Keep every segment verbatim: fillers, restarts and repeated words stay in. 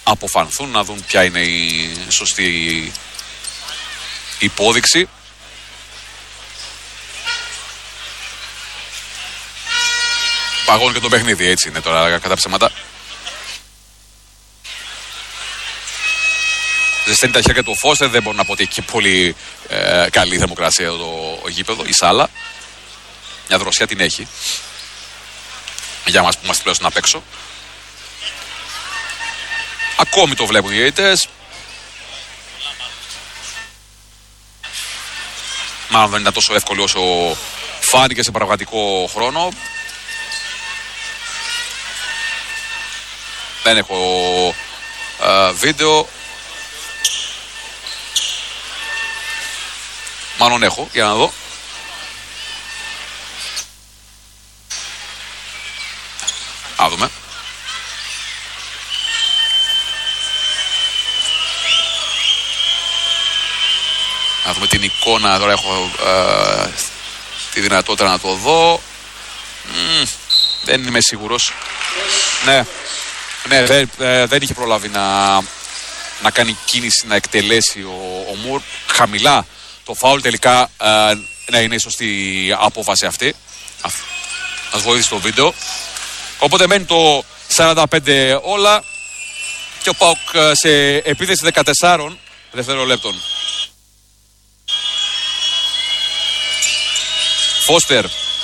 αποφανθούν, να δουν ποια είναι η σωστή υπόδειξη. Παγώνει και το παιχνίδι, έτσι είναι τώρα κατά ψέματα. Ζεσταίνει τα χέρια του ο Φώστερ, δεν μπορώ να πω ότι έχει και πολύ ε, καλή θερμοκρασία το ο γήπεδο, η σάλα. Μια δροσιά την έχει. Για μας που είμαστε πλέον απ' έξω. Ακόμη το βλέπουν οι διαιτητές. Μάλλον δεν είναι τόσο εύκολο όσο φάνηκε σε πραγματικό χρόνο. Δεν έχω ε, βίντεο. Μάλλον έχω, για να δω. Α, δούμε. Να δούμε την εικόνα, τώρα έχω ε, τη δυνατότητα να το δω. Mm, δεν είμαι σίγουρος. Ναι, ναι δεν, ε, δεν είχε προλάβει να, να κάνει κίνηση, να εκτελέσει ο, ο Μουρ. Χαμηλά το φάουλ, τελικά ε, ναι, είναι η σωστή απόφαση αυτή. Ας βοήθησε το βίντεο. Οπότε μένει το σαράντα πέντε όλα και ο ΠΑΟΚ σε επίθεση δεκατέσσερα δευτερολέπτων. Φώστερ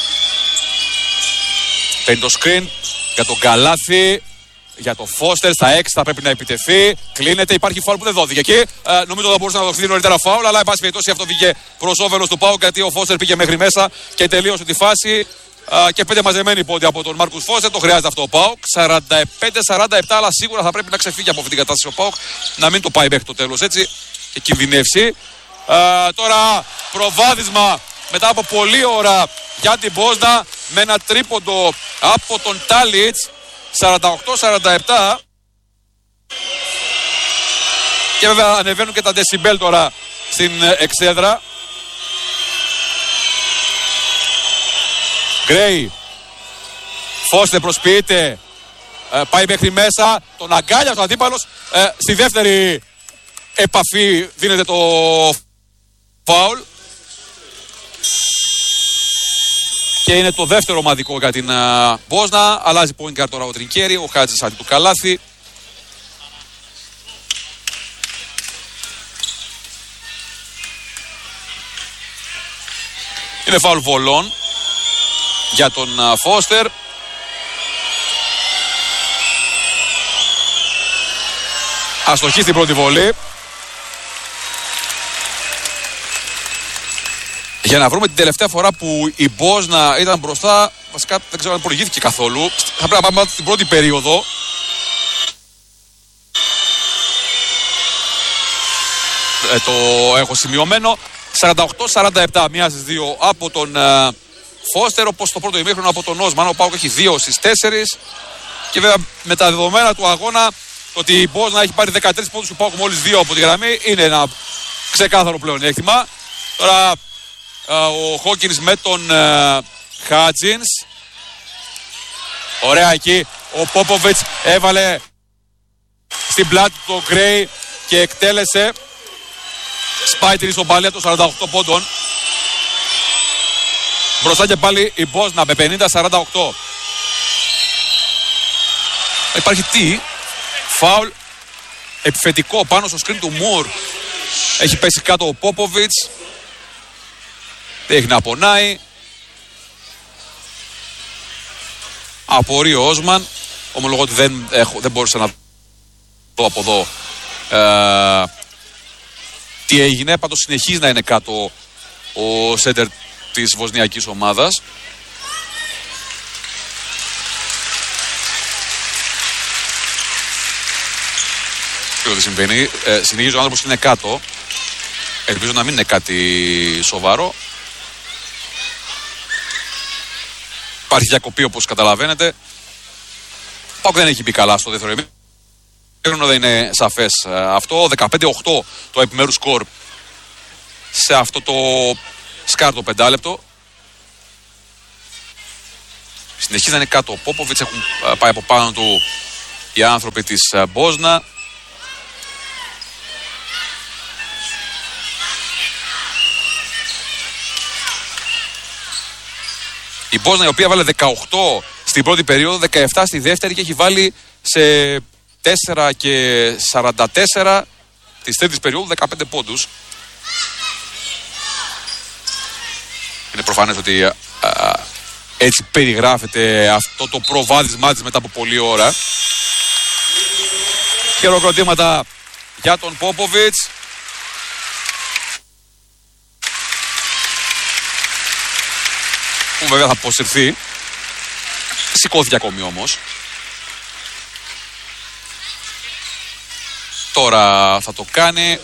παίρνει το screen για τον Καλάθι, για το Φώστερ στα έξι θα πρέπει να επιτεθεί. Κλείνεται, υπάρχει φάουλ που δεν δόθηκε εκεί. Ε, νομίζω θα μπορούσε να δοθεί νωρίτερα φάουλ, αλλά εν πάση περιπτώσει αυτό βγήκε προς όφελος του ΠΑΟΚ, γιατί ο Φώστερ πήγε μέχρι μέσα και τελείωσε τη φάση. Uh, και πέντε μαζεμένοι πόντι από τον Μάρκους Φώστερ. Το χρειάζεται αυτό ο ΠΑΟΚ. σαράντα πέντε σαράντα επτά, αλλά σίγουρα θα πρέπει να ξεφύγει από αυτή την κατάσταση ο ΠΑΟΚ. Να μην το πάει μέχρι το τέλος έτσι και κινδυνεύσει. Uh, τώρα προβάδισμα μετά από πολλή ώρα για την Μπόσνα με ένα τρίποντο από τον Τάλιτς. σαράντα οκτώ σαράντα επτά. Και βέβαια ανεβαίνουν και τα δεσιμπέλ τώρα στην εξέδρα. Γκρέι, Φώστερ προσποιείται, ε, πάει μέχρι μέσα, τον αγκάλια ο αντίπαλος, ε, στη δεύτερη επαφή δίνεται το φάουλ και είναι το δεύτερο ομαδικό για την uh, Μπόσνα. Αλλάζει point guard τώρα ο Τρινκέρι, ο Χάτζης αντί του Καλάθι. Είναι φάουλ βολών για τον Φώστερ. Αστοχή στην πρώτη βολή. Για να βρούμε την τελευταία φορά που η Μπόσνα ήταν μπροστά, βασικά δεν ξέρω αν προηγήθηκε καθόλου. Θα πρέπει να πάμε στην πρώτη περίοδο. Ε, το έχω σημειωμένο. σαράντα οκτώ σαράντα επτά, μία στις δύο από τον Φώστερ, όπως το πρώτο ημίχρονο από τον Όσμαν. Ο ΠΑΟΚ έχει δύο στις τέσσερις. Και βέβαια με τα δεδομένα του αγώνα, το ότι η Μπόσνα έχει πάρει δεκατρείς πόντους, ο ΠΑΟΚ μόλις δύο από τη γραμμή, είναι ένα ξεκάθαρο πλεονέκτημα. Τώρα ο Χόκκινς με τον Χάτζινς. Ωραία εκεί. Ο Πόποβιτς έβαλε στην πλάτη του το Γκρέι και εκτέλεσε. Σπάει την ισοπαλία των σαράντα οκτώ πόντων. Μπροστά και πάλι η Μπόσνα με πενήντα σαράντα οκτώ. Υπάρχει τι? Φάουλ επιθετικό πάνω στο σκριν του Μουρ. Έχει πέσει κάτω ο Πόποβιτς. Έχει να πονάει. Απορεί ο Όσμαν. Ομολογώ ότι δεν, έχω, δεν μπορούσα να δω από εδώ ε, τι έγινε. Πάντως συνεχίζει να είναι κάτω ο σέντερ της βοσνιακής ομάδας. Τι συμβαίνει. Ε, συνεχίζει ο άνθρωπος και είναι κάτω. Ελπίζω να μην είναι κάτι σοβαρό. Υπάρχει διακοπή όπως καταλαβαίνετε. ΠΑΟΚ δεν έχει μπει καλά στο δεύτερο ημίχρονο, δεν είναι σαφές αυτό. δεκαπέντε οκτώ το επιμέρους σκορ σε αυτό το σκάρτο πεντάλεπτο. Συνεχίζει να είναι κάτω ο Πόποβιτς, έχουν πάει από πάνω του οι άνθρωποι της Μπόσνα. Η Μπόσνα, η οποία βάλε δεκαοκτώ στην πρώτη περίοδο, δεκαεπτά στη δεύτερη και έχει βάλει σε τέσσερα και σαράντα τέσσερα της τρίτης περίοδου δεκαπέντε πόντους. Είναι προφανές ότι α, α, έτσι περιγράφεται αυτό το προβάδισμά της μετά από πολλή ώρα. Χειροκροτήματα για τον Πόποβιτς. Που βέβαια θα αποσυρθεί. Σηκώθηκε ακόμη όμως. Τώρα θα το κάνει.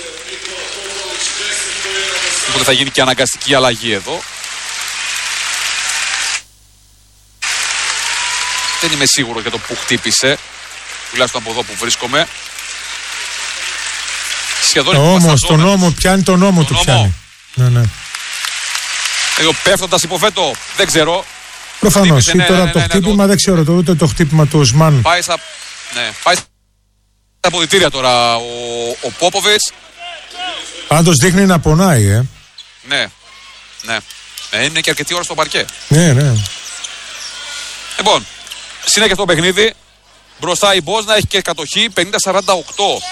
Οπότε θα γίνει και αναγκαστική αλλαγή εδώ. Δεν είμαι σίγουρος για το που χτύπησε. Τουλάχιστον από εδώ που βρίσκομαι. Σχεδόν όμως τον νόμο πιάνει, τον νόμο του πιάνει. Ναι, ναι. Εδώ πέφτοντας υποθέτω, δεν ξέρω. Προφανώς, ή ναι, τώρα ναι, ναι, το ναι, χτύπημα ναι, δεν ξέρω, το, ούτε το χτύπημα του Οσμάν. Πάει στα, ναι, πάει στα αποδυτήρια τώρα ο, ο Πόποβιτς. Πάντως δείχνει να πονάει, ε. Ναι, ναι. Ε, είναι και αρκετή ώρα στο παρκέ. Ναι, ναι. Λοιπόν, συνέχεια στο παιχνίδι. Μπροστά η Μπόσνα έχει και κατοχή πενήντα σαράντα οκτώ.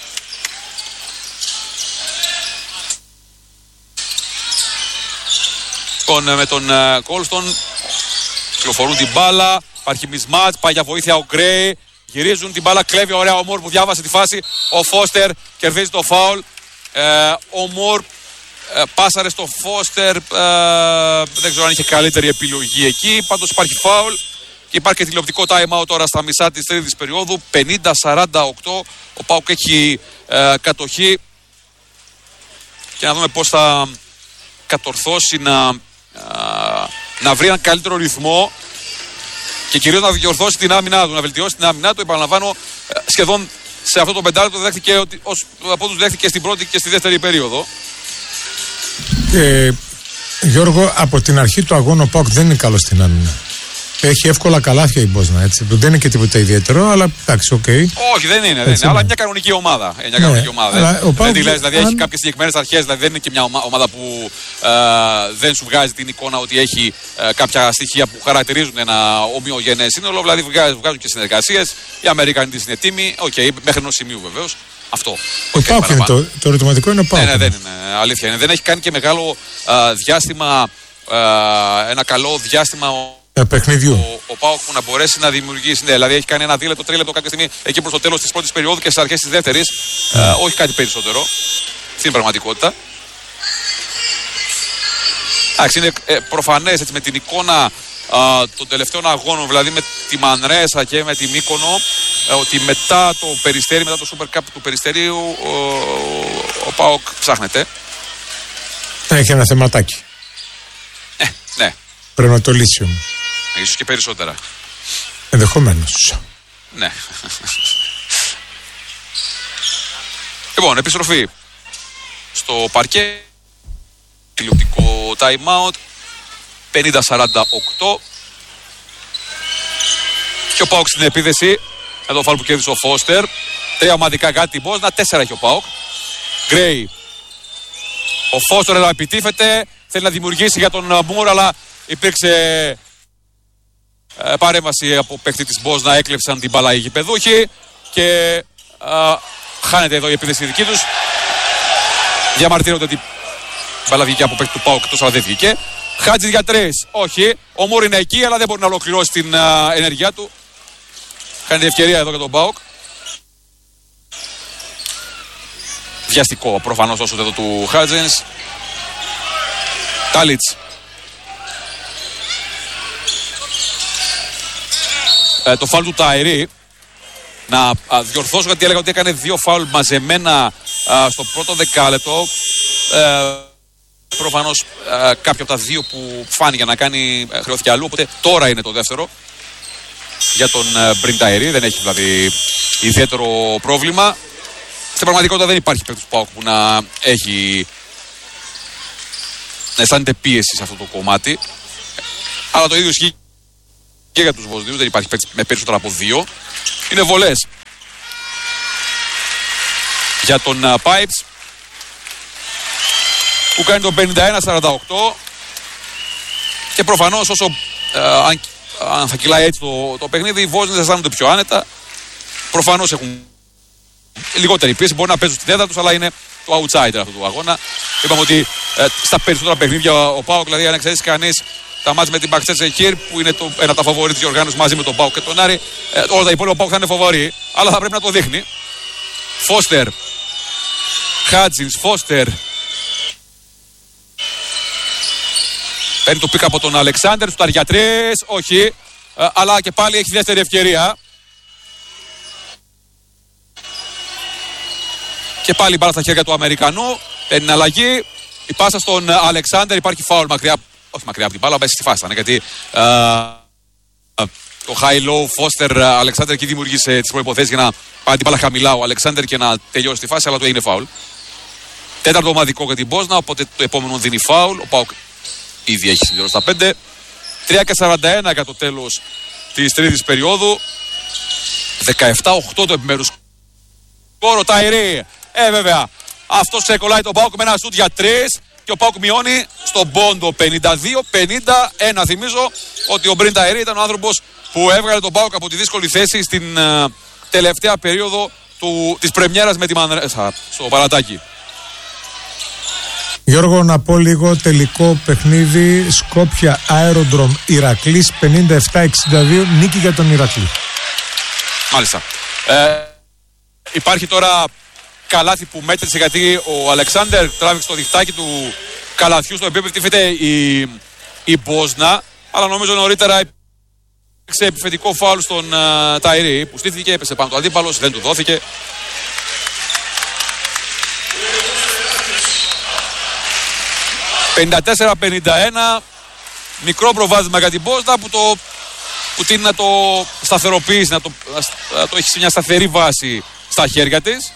Λοιπόν, με τον Κόλστον κυκλοφορούν την μπάλα. Υπάρχει μισμάτς, πάει για βοήθεια ο Γκρέι. Γυρίζουν την μπάλα, κλέβει ωραία ο Μορ που διάβασε τη φάση. Ο Φώστερ κερδίζει το φάουλ. Ε, ο Μορ ε, πάσαρε στο Φώστερ. Ε, δεν ξέρω αν είχε καλύτερη επιλογή εκεί. Πάντως υπάρχει φάουλ. Και υπάρχει και τηλεοπτικό time out τώρα στα μισά της τρίτης περίοδου. πενήντα σαράντα οκτώ. Ο ΠΑΟΚ έχει ε, κατοχή. Και να δούμε πώς θα κατορθώσει να, ε, να βρει έναν καλύτερο ρυθμό. Και κυρίως να διορθώσει την άμυνά του, να βελτιώσει την άμυνά του. Επαναλαμβάνω, ε, σχεδόν σε αυτό το πεντάλεπτο δέχτηκε ως, από τους δέχτηκε στην πρώτη και στη δεύτερη περίοδο. Ε, Γιώργο, από την αρχή του αγώνα ο ΠΑΟΚ δεν είναι καλό στην άμυνα. Έχει εύκολα καλάθια η Μπόσνα, έτσι. Δεν είναι και τίποτα ιδιαίτερο, αλλά εντάξει, οκ. Okay. Όχι, δεν είναι, δεν είναι. Αλλά μια κανονική ομάδα. Μια ναι, κανονική ομάδα. Δεν, Πάου... δηλαδή, δηλαδή αν... έχει κάποιες συγκεκριμένες αρχές, δηλαδή δεν είναι και μια ομάδα που ε, δεν σου βγάζει την εικόνα ότι έχει ε, κάποια στοιχεία που χαρακτηρίζουν ένα ομοιογενές σύνολο. Δηλαδή βγάζουν, βγάζουν και συνεργασίες. Οι Αμερικανοί της είναι τίμοι. Οκ, okay, μέχρι ενός σημείου βεβαίως. Αυτό. Ο ΠΑΟΚ είναι το, το ερωτηματικό, είναι ο ΠΑΟΚ. Ναι, ναι, δεν είναι. Αλήθεια είναι. Δεν έχει κάνει και μεγάλο ε, διάστημα, ε, ένα καλό διάστημα. Παιχνιδιού. Ο, ο ΠΑΟΚ που να μπορέσει να δημιουργήσει. Ναι, δηλαδή έχει κάνει ένα δίλεπτο, τρίλεπτο κάποια στιγμή εκεί προς το τέλος της πρώτης περίοδου και στις αρχές της δεύτερης. Mm. Ε, όχι κάτι περισσότερο στην πραγματικότητα. Εντάξει, είναι ε, προφανές έτσι, με την εικόνα ε, των τελευταίων αγώνων, δηλαδή με τη Μανρέσα και με τη Μύκονο, ε, ότι μετά το Περιστέρι, μετά το Super Cup του Περιστερίου, ο, ο ΠΑΟΚ ψάχνεται. Έχει ένα θεματάκι. Ε, ναι. Πρέπει να το λύσει όμως. Ίσως και περισσότερα. Ενδεχομένως. Ναι. Λοιπόν, επιστροφή στο παρκέ. Τηλεοπτικό time out. πενήντα σαράντα οκτώ. Και ο ΠΑΟΚ στην επίθεση. Με το φάουλ που κέρδισε ο Φώστερ. Τρία ομαδικά κάτι την Μπόσνα. Τέσσερα έχει ο ΠΑΟΚ. Γκρέι. Ο Φώστερ εδώ επιτίθεται. Θέλει να δημιουργήσει για τον Μουρ, αλλά υπήρξε ε, παρέμβαση από παίκτη της Μπόσνα. Έκλεψαν την μπάλα οι γηπεδούχοι και α, χάνεται εδώ η επίθεση δική τους. Διαμαρτύρονται ότι η μπάλα βγήκε από παίκτη του ΠΑΟΚ εκτός, αλλά δεν βγήκε. Χάτζης για τρεις. Όχι. Ο Μουρ είναι εκεί, αλλά δεν μπορεί να ολοκληρώσει την α, ενέργειά του. Κάνει την ευκαιρία εδώ για τον ΠΑΟΚ. Βιαστικό προφανώς όσο εδώ του Χάτζης. Τάλιτς. Ε, το φάουλ του Ταϊρή. Να α, διορθώσω γιατί έλεγα ότι έκανε δύο φάουλ μαζεμένα α, στο πρώτο δεκάλεπτο. Ε, προφανώς α, κάποιο από τα δύο που φάνηκε να κάνει ε, χρεώθηκε αλλού. Οπότε τώρα είναι το δεύτερο για τον ε, Μπριν Ταϊρή. Δεν έχει δηλαδή ιδιαίτερο πρόβλημα. Στην πραγματικότητα δεν υπάρχει παίκτης του ΠΑΟΚ που να έχει να αισθάνεται πίεση σε αυτό το κομμάτι. Αλλά το ίδιο ισχύει και για τους Βοσνίους. Δεν υπάρχει παίκτης με περισσότερα από δύο. Είναι βολές για τον uh, Pipes που κάνει το πενήντα ένα σαράντα οκτώ. Και προφανώς όσο ε, αν, αν θα κυλάει έτσι το, το παιχνίδι, οι Βόσνιες αισθάνονται πιο άνετα. Προφανώς έχουν λιγότερη πίεση, μπορεί να παίζουν στην έδρα τους, αλλά είναι το outsider αυτού του αγώνα. Είπαμε ότι ε, στα περισσότερα παιχνίδια ο ΠΑΟΚ, δηλαδή αν εξαιρέσει κανείς τα μάτς με την Μπαξέρσεκίρ, που είναι το, ένα από τα φαβορί της διοργάνωσης μαζί με τον ΠΑΟΚ και τον Άρη, ε, όλα τα υπόλοιπα ΠΑΟΚ θα είναι φαβορί, αλλά θα πρέπει να το δείχνει. Φώστερ, Χάτζινς, Φώστερ. Παίρνει το πικ από τον Αλεξάνδερ, του για τρεις, όχι, ε, αλλά και πάλι έχει δεύτερη ευκαιρία. Και πάλι η μπάλα στα χέρια του Αμερικανού. Παίρνει αλλαγή. Η πάσα στον Αλεξάνδερ. Υπάρχει φάουλ μακριά. Όχι μακριά από την μπάλα, μέσα στη φάση ήταν. Γιατί α, α, το high-low Φώστερ Αλεξάνδερ εκεί δημιουργήσε τις προϋποθέσεις για να πάει την μπάλα χαμηλά ο Αλεξάνδερ και να τελειώσει τη φάση. Αλλά του έγινε φάουλ. Τέταρτο ομαδικό για την Μπόσνα. Οπότε το επόμενο δίνει φάουλ. Ο ΠΑΟΚ ήδη έχει συμπληρώσει τα πέντε. τρία και σαράντα ένα για το τέλος της τρίτης περίοδου. δεκαεπτά οκτώ το επιμέρους. Κόρο Ταϊρή. Ε, βέβαια. Αυτό ξεκολλάει τον ΠΑΟΚ με ένα σουτ για τρεις και ο ΠΑΟΚ μειώνει στον πόντο πενήντα δύο πενήντα ένα. Θυμίζω ότι ο Μπριν Ταϊρή ήταν ο άνθρωπος που έβγαλε τον ΠΑΟΚ από τη δύσκολη θέση στην uh, τελευταία περίοδο του, της πρεμιέρας με τη Μανρέσα στο Παρατάκι. Γιώργο, να πω λίγο τελικό παιχνίδι. Σκόπια Αέροντρομ Ηρακλής πενήντα επτά εξήντα δύο. Νίκη για τον Ηρακλή. Μάλιστα. Ε, υπάρχει τώρα καλάθι που μέτρησε, γιατί ο Αλεξάνδερ τράβηξε το διχτάκι του καλαθιού στο οποίο επιτίθεται η, η Μπόσνα, αλλά νομίζω νωρίτερα υπήρξε επιθετικό φάουλ στον uh, Ταϊρή που στήθηκε, έπεσε πάνω το αντίπαλος, δεν του δόθηκε. πενήντα τέσσερα πενήντα ένα, μικρό προβάδισμα για την Μπόσνα που, το, που τείνει να το σταθεροποιήσει, να το, να το έχει σε μια σταθερή βάση στα χέρια της.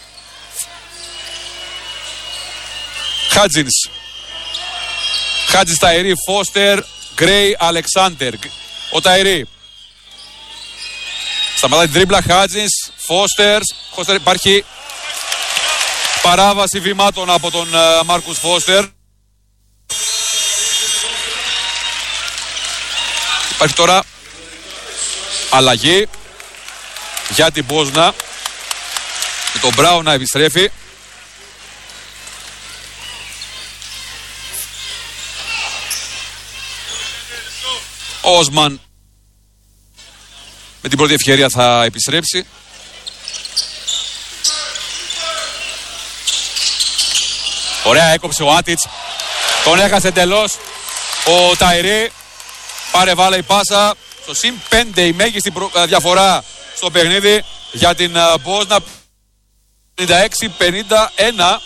Χάτζινς, Χάτζινς, Ταϊρή, Φώστερ, Γκρέι, Αλεξάνδερ. Ο Ταϊρή σταματάει την τρίπλα. Χάτζινς, Φώστερ, Φώστερ. Υπάρχει παράβαση βημάτων από τον uh, Μάρκους Φώστερ. Υπάρχει τώρα αλλαγή για την Μπόσνα με τον Μπράουν να επιστρέφει. Ο Όσμαν με την πρώτη ευκαιρία θα επιστρέψει. Ωραία, έκοψε ο Άτιτς. Τον έχασε εντελώς ο Ταϊρή. Πάρε βάλε η πάσα. Στο συν πέντε η μέγιστη διαφορά στο παιχνίδι για την Μπόσνα. πενήντα έξι πενήντα ένα.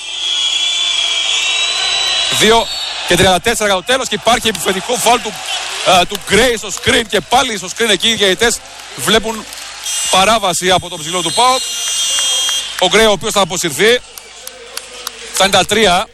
δύο και τριάντα τέσσερα για το τέλος και υπάρχει επιθετικό φάουλ του, uh, του Γκρέι στο screen και πάλι στο screen εκεί οι διαιτητές βλέπουν παράβαση από το ψηλό του ΠΑΟΚ. Ο Γκρέι ο οποίος θα αποσυρθεί. Φτάνει τα τρία.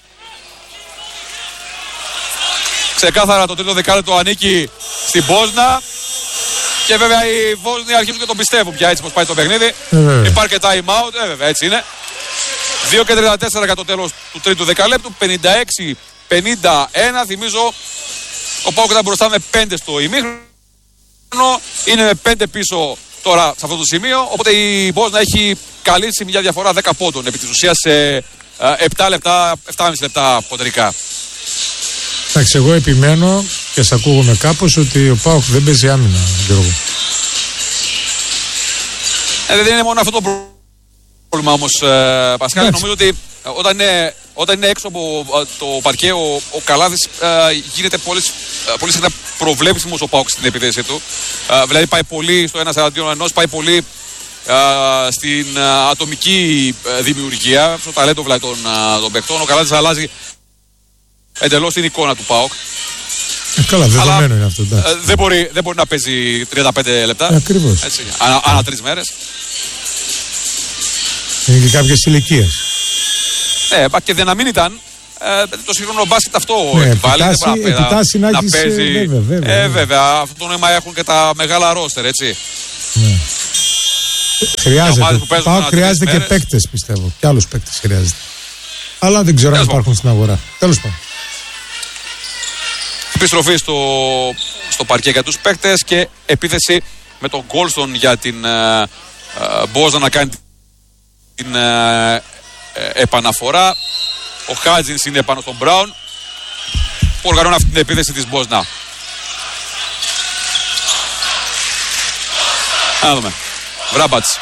Ξεκάθαρα το τρίτο δεκάλεπτο ανήκει στην Μπόσνα και βέβαια οι Βόσνοι αρχίζουν και τον πιστεύουν πια έτσι πως πάει το παιχνίδι. Mm. Υπάρχει και time out, ε, βέβαια έτσι είναι. δύο και τριάντα τέσσερα για το τέλος του τρίτου δεκαλέπτου, πενήντα έξι πενήντα ένα. Θυμίζω ο ΠΑΟΚ ήταν μπροστά με πέντε στο ημίχρονο, είναι με πέντε πίσω τώρα σε αυτό το σημείο, οπότε η Μπόσνα έχει καλύψει μια διαφορά δέκα πόντων επί της ουσίας σε επτά λεπτά, επτά και μισό λεπτά ποντρικά. Εντάξει, εγώ επιμένω και σε ακούγομαι κάπως ότι ο ΠΑΟΚ δεν παίζει άμυνα, Γιώργο. Ε, δεν είναι μόνο αυτό το πρόβλημα όμως, ε, Πασχάλη. Νομίζω ότι όταν είναι, όταν είναι έξω από το παρκέ ο, ο Καλάθης ε, γίνεται πολύ, πολύ συχνά προβλέψιμος ο ΠΑΟΚ στην επίθεση του. Ε, δηλαδή πάει πολύ στο ένας εναντίον ενός, πάει πολύ ε, στην ε, ατομική ε, δημιουργία, στο ταλέντο δηλαδή των, ε, των παιχτών. Ο Καλάθης αλλάζει εντελώς την εικόνα του ΠΑΟΚ. Ε, καλά, δεδομένο αλλά, είναι αυτό. Ε, δεν, μπορεί, δεν μπορεί να παίζει τριάντα πέντε λεπτά. Ε, ακριβώς. Έτσι, ανά, ανά τρεις μέρες. Είναι και κάποιες ηλικίες. Ναι, και δεν να μην ήταν. Ε, το σύγχρονο μπάσκετ αυτό ναι, επιβάλλει. Επιτάσσει, δεν επιτάσσει να, να παίζει. Ε, βέβαια, βέβαια, ε, βέβαια. Αυτό το νόημα έχουν και τα μεγάλα ρόστερ, έτσι. Ναι. Χρειάζεται. Πάω, χρειάζεται και παίκτες, πιστεύω. Και άλλους παίκτες χρειάζεται. Αλλά δεν ξέρω αν υπάρχουν στην αγορά. Τέλος πάντων. Επιστροφή στο, στο παρκέ για τους παίκτες και επίθεση με τον Γκόλστον για την ε, ε, Μπόσνα να κάνει την ε, ε, επαναφορά. Ο Χάτζινς είναι πάνω στον Μπράουν που οργανώνει αυτή την επίθεση της Μπόσνα. Να δούμε. Βράμπατς.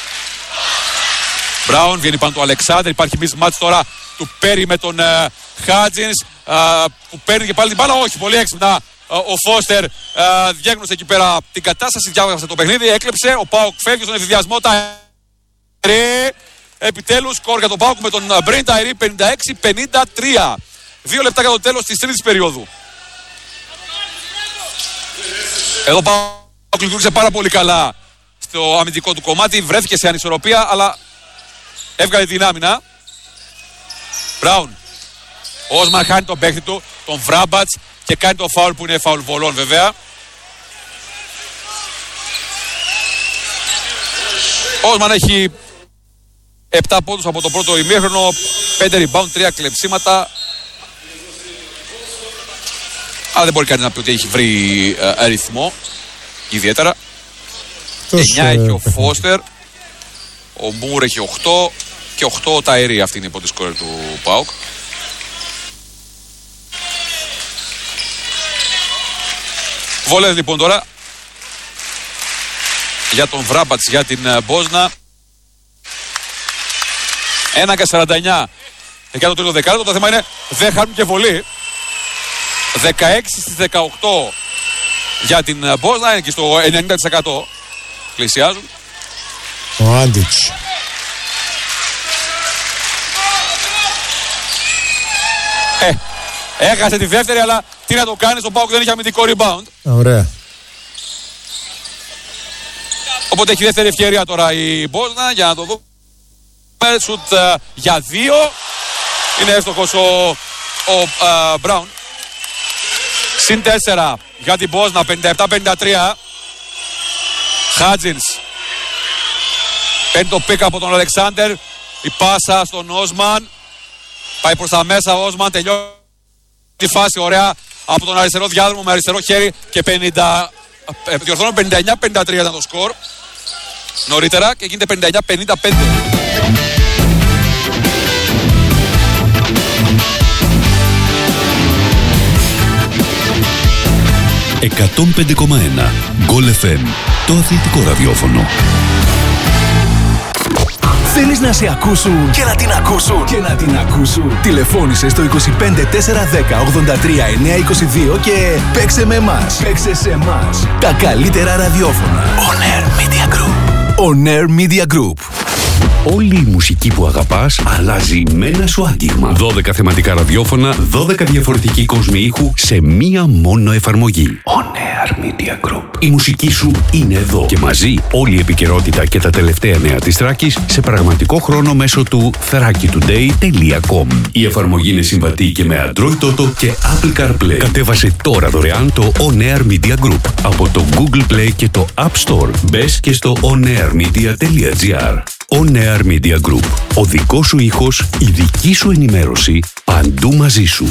Μπράουν βγαίνει πάνω του Αλεξάνδρ. Υπάρχει mismatch τώρα του Πέρι με τον uh, Χάτζινς uh, που παίρνει και πάλι την μπάλα. Όχι, πολύ έξυπνα. Uh, ο Φώστερ uh, διέγνωσε εκεί πέρα την κατάσταση. Διάβασε το παιχνίδι. Έκλεψε. Ο Πάουκ φεύγει στον εφηδιασμό. Επιτέλους σκορ για τον Πάουκ με τον Μπρέιν Ταϊρή πενήντα έξι πενήντα τρία. Δύο λεπτά για το τέλος της τρίτης περίοδου. Εδώ ο Πάουκ λειτουργήσε πάρα πολύ καλά στο αμυντικό του κομμάτι. Βρέθηκε σε ανισορροπία αλλά έβγαλε την άμυνα. Μπράουν. Ο Όσμαν χάνει τον παίχτη του, τον Βράμπατς και κάνει το φάουλ που είναι φάουλ βολών βέβαια. Ο Όσμαν έχει επτά πόντους από το πρώτο ημίχρονο, πέντε rebound, τρία κλεψίματα. Αλλά δεν μπορεί κανείς να πει ότι έχει βρει ε, αριθμό ιδιαίτερα. εννιά έχει ο Φώστερ, ο Μουρ έχει οκτώ και οκτώ ο Ταϊρή. Αυτή είναι η πρώτη σκόρερ του ΠΑΟΚ. Βολές λοιπόν τώρα για τον Βράμπατς για την Μπόσνα. ένα και σαράντα εννιά για το τρίτο δεκάλεπτο. Το θέμα είναι δεν χάνουν και βολή. δεκαέξι στις δεκαοκτώ για την Μπόσνα. Είναι και στο ενενήντα τοις εκατό πλησιάζουν. Ο Άντιτς. Ε, έχασε τη δεύτερη, αλλά τι να το κάνει, ο ΠΑΟΚ δεν είχε αμυντικό rebound. Ωραία. Οπότε έχει δεύτερη ευκαιρία τώρα η Μπόσνα για να το δούμε. Σουτ uh, για δύο. Είναι εύστοχος ο, ο uh, Μπράουν. Συν τέσσερα για την Μπόσνα, πενήντα επτά πενήντα τρία. Χάτζινς. Παίρνει το πικ από τον Αλεξάνδερ. Η πάσα στον Όσμαν. Πάει προς τα μέσα ο Όσμαν. Τελειώνει τη φάση ωραία από τον αριστερό διάδρομο με αριστερό χέρι. Και πενήντα, διορθώνω, πενήντα εννιά πενήντα τρία ήταν το σκορ νωρίτερα και γίνεται πενήντα εννιά πενήντα πέντε. εκατόν πέντε κόμμα ένα Γκολ εφ εμ, το αθλητικό ραδιόφωνο. Θέλεις να σε ακούσουν και να την ακούσουν και να την ακούσουν. Τηλεφώνησε στο είκοσι πέντε τετρακόσια δέκα ογδόντα τρία εννιακόσια είκοσι δύο και παίξε με εμάς. Παίξε σε εμάς. Τα καλύτερα ραδιόφωνα. On Air Media Group. On Air Media Group. Όλη η μουσική που αγαπάς αλλάζει με ένα σου άγγιγμα. δώδεκα θεματικά ραδιόφωνα, δώδεκα διαφορετικοί κόσμοι ήχου σε μία μόνο εφαρμογή. On Air Media Group. Η μουσική σου είναι εδώ και μαζί όλη η επικαιρότητα και τα τελευταία νέα της Θράκης σε πραγματικό χρόνο μέσω του θράκη τουντέι τελεία κομ. Η εφαρμογή είναι συμβατή και με Android Auto και Apple CarPlay. Κατέβασε τώρα δωρεάν το On Air Media Group από το Google Play και το App Store. Μπες και στο onairmedia τελεία gr. On Air Media Group. Ο δικός σου ήχος, η δική σου ενημέρωση, παντού μαζί σου.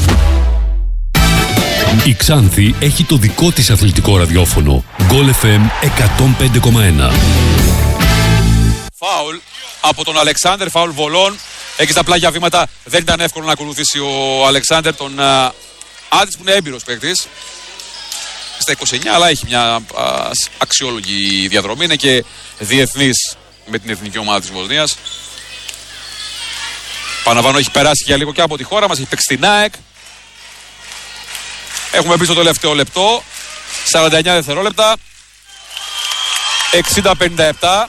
Η Ξάνθη έχει το δικό της αθλητικό ραδιόφωνο. Γκολ εφ εμ εκατόν πέντε κόμμα ένα. Φάουλ από τον Αλεξάνδερ, φάουλ βολών. Έχει στα πλάγια βήματα. Δεν ήταν εύκολο να ακολουθήσει ο Αλεξάνδερ τον uh, Άντης που είναι έμπειρος παίκτης. Στα είκοσι εννιά, αλλά έχει μια uh, αξιόλογη διαδρομή. Είναι και διεθνής με την εθνική ομάδα της Βοσνίας. Παναβάνο έχει περάσει για λίγο και από τη χώρα μας. Έχει παίξει στην ΑΕΚ. Έχουμε μπει στο τελευταίο λεπτό. σαράντα εννιά δευτερόλεπτα. εξήντα πενήντα επτά.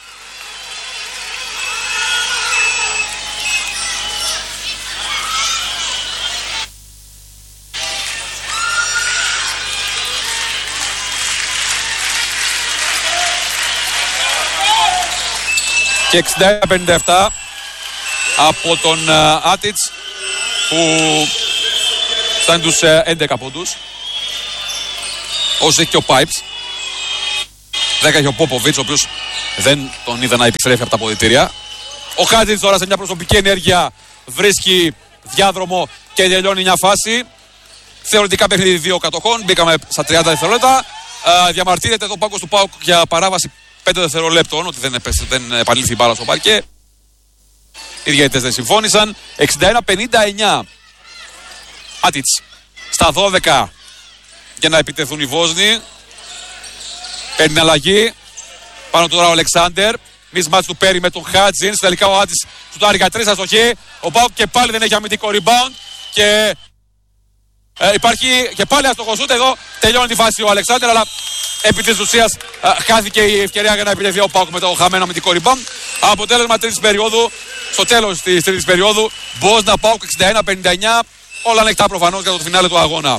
Και εξήντα ένα πενήντα επτά από τον uh, Άτιτς που φτάνει τους uh, έντεκα πόντους. Όσο έχει και ο Πάιπς. δέκα έχει ο Πόποβιτς, ο οποίος δεν τον είδα να επιστρέφει από τα ποδητήρια. Ο Χάτζιτς τώρα σε μια προσωπική ενέργεια βρίσκει διάδρομο και τελειώνει μια φάση. Θεωρητικά παιχνίδι δύο κατοχών. Μπήκαμε στα τριάντα δευτερόλεπτα. Uh, διαμαρτύρεται το πάγκος του ΠΑΟΚ για παράβαση πέντε δευτερολέπτων. Ότι δεν, επέστε, δεν επανήλθε η μπάλα στο παρκέ. Οι διαιτητές δεν συμφώνησαν. εξήντα ένα πενήντα εννιά. Άτιτς στα δώδεκα για να επιτεθούν οι Βόσνοι. Παίρνει αλλαγή. Πάνω τώρα ο Αλεξάνδερ. Μισμάτς του Πέρι με τον Χάτζιν. Τελικά ο Άτιτς του τάρει για τρεις αστοχή. Ο ΠΑΟΚ και πάλι δεν έχει αμυντικό rebound. Και ε, υπάρχει και πάλι αστοχοσούτ. Εδώ τελειώνει τη φάση ο Αλεξάνδερ. Αλλά επί της ουσίας ε, χάθηκε η ευκαιρία για να επιτεθεί ο ΠΑΟΚ με το χαμένο αμυντικό rebound. Αποτέλεσμα τρίτης περίοδου. Στο τέλος της τρίτης περίοδου. Μπόσνα ΠΑΟΚ εξήντα ένα πενήντα εννιά. Όλα ανοιχτά προφανώς για το φινάλε του αγώνα.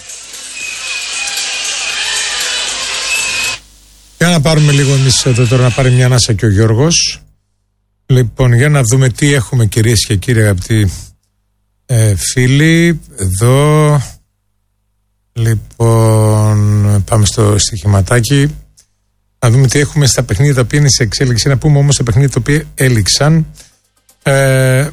Για να πάρουμε λίγο εμείς εδώ τώρα, να πάρει μια ανάσα και ο Γιώργος. Λοιπόν, για να δούμε τι έχουμε, κυρίες και κύριοι αγαπητοί ε, φίλοι. Εδώ, λοιπόν, πάμε στο στοιχηματάκι. Να δούμε τι έχουμε στα παιχνίδια τα οποία είναι σε εξέλιξη. Να πούμε όμως τα παιχνίδια τα οποία έληξαν. Ε,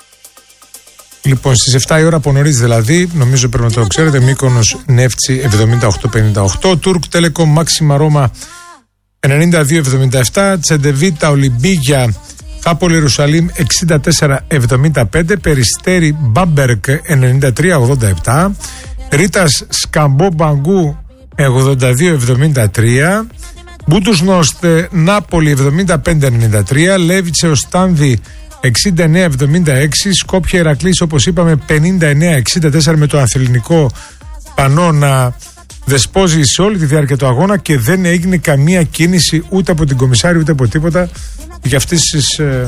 λοιπόν, στις εφτά η ώρα από νωρίς δηλαδή, νομίζω πρέπει να το ξέρετε, Μύκονος Νεύτσι εβδομήντα οκτώ πενήντα οκτώ, Τούρκ Τέλεκομ Μάξιμα Ρώμα ενενήντα δύο εβδομήντα επτά, Τσεντεβίτα Ολυμπίγια Χάπολ Ιερουσαλήμ εξήντα τέσσερα εβδομήντα πέντε, Περιστέρι Μπάμπερκ ενενήντα τρία ογδόντα επτά, Ρίτας Σκαμπό Μπαγκού ογδόντα δύο εβδομήντα τρία, Μπούτους Νόστε Νάπολη εβδομήντα πέντε ενενήντα τρία, Λέβιτσε Οστάνδη εξήντα εννέα εβδομήντα έξι, Σκόπια Ηρακλής όπως είπαμε πενήντα εννέα εξήντα τέσσερα, με το αθληνικό πανό να δεσπόζει σε όλη τη διάρκεια του αγώνα και δεν έγινε καμία κίνηση ούτε από την Κομισάρη ούτε από τίποτα για αυτές τις ε,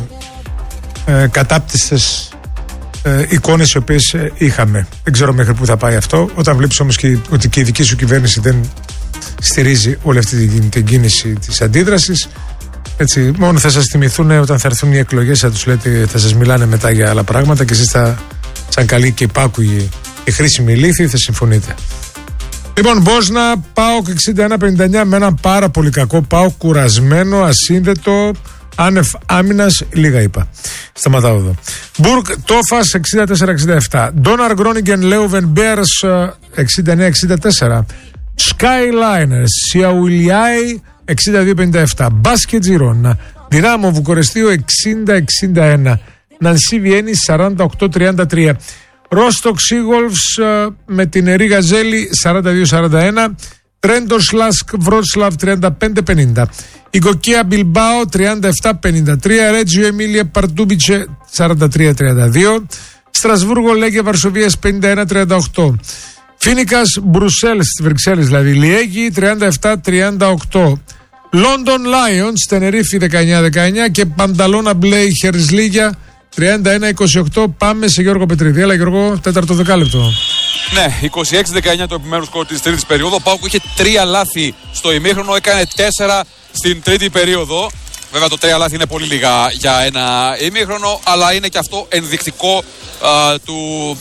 ε, κατάπτυστες ε, εικόνες οι οποίες ε, είχαμε. Δεν ξέρω μέχρι πού θα πάει αυτό. Όταν βλέπεις όμως και ότι και η δική σου κυβέρνηση δεν στηρίζει όλη αυτή την, την κίνηση της αντίδρασης, έτσι, μόνο θα σας θυμηθούν όταν θα έρθουν οι εκλογές, θα τους λέτε, θα σας μιλάνε μετά για άλλα πράγματα και εσείς θα, σαν καλή και υπάκουγοι και χρήσιμη λύθη, θα συμφωνείτε. Λοιπόν, Μπόσνα, ΠΑΟΚ εξήντα ένα πενήντα εννιά με ένα πάρα πολύ κακό ΠΑΟΚ, κουρασμένο, ασύνδετο, άνευ άμυνας, λίγα είπα. Σταματάω εδώ. Μπουργκ, Τόφας εξήντα τέσσερα εξήντα επτά, Ντόναρ Γκρόνιγκεν Λέουβεν Μπέρς εξήντα εννέα εξήντα τέσσερα, Skyliners, Σιαουλιάι εξήντα δύο πενήντα επτά, Μπάσκετ Τζιρόνα, Δυνάμο Βουκορεστίου εξήντα εξήντα ένα, Νανσί Βιέννη σαράντα οκτώ τριάντα τρία, Ρόστοκ Σίγολφς με την Ερή Γαζέλη σαράντα δύο σαράντα ένα, Τρέντο Σλάσκ Βρότσλαβ τριάντα πέντε πενήντα, Ιγκοκία Μπιλμπάο τριάντα επτά πενήντα τρία, Ρέτζιο Εμίλια Παρτούμπιτσε σαράντα τρία τριάντα δύο, Στρασβούργο Λέγε Βαρσοβίας πενήντα ένα τριάντα οκτώ, Φίνικας Μπρουσέλ στις Βρυξέλλες δηλαδή, Λιέγη τριάντα επτά τριάντα οκτώ, Λόντον Λάιονς Τενερίφη δεκαεννέα δεκαεννιά και Πανταλώνα Μπλέι Χερσλίγια τριάντα ένα είκοσι οκτώ. Πάμε σε Γιώργο Πετρίδη. Έλα Γιώργο, τέταρτο δεκάλεπτο. Ναι, είκοσι έξι δεκαεννιά το επιμέρους σκορ της τρίτης περίοδου. Ο ΠΑΟΚ είχε τρία λάθη στο ημίχρονο, έκανε τέσσερα στην τρίτη περίοδο. Βέβαια το τρία λάθη είναι πολύ λίγα για ένα ημίχρονο, αλλά είναι και αυτό ενδεικτικό α, του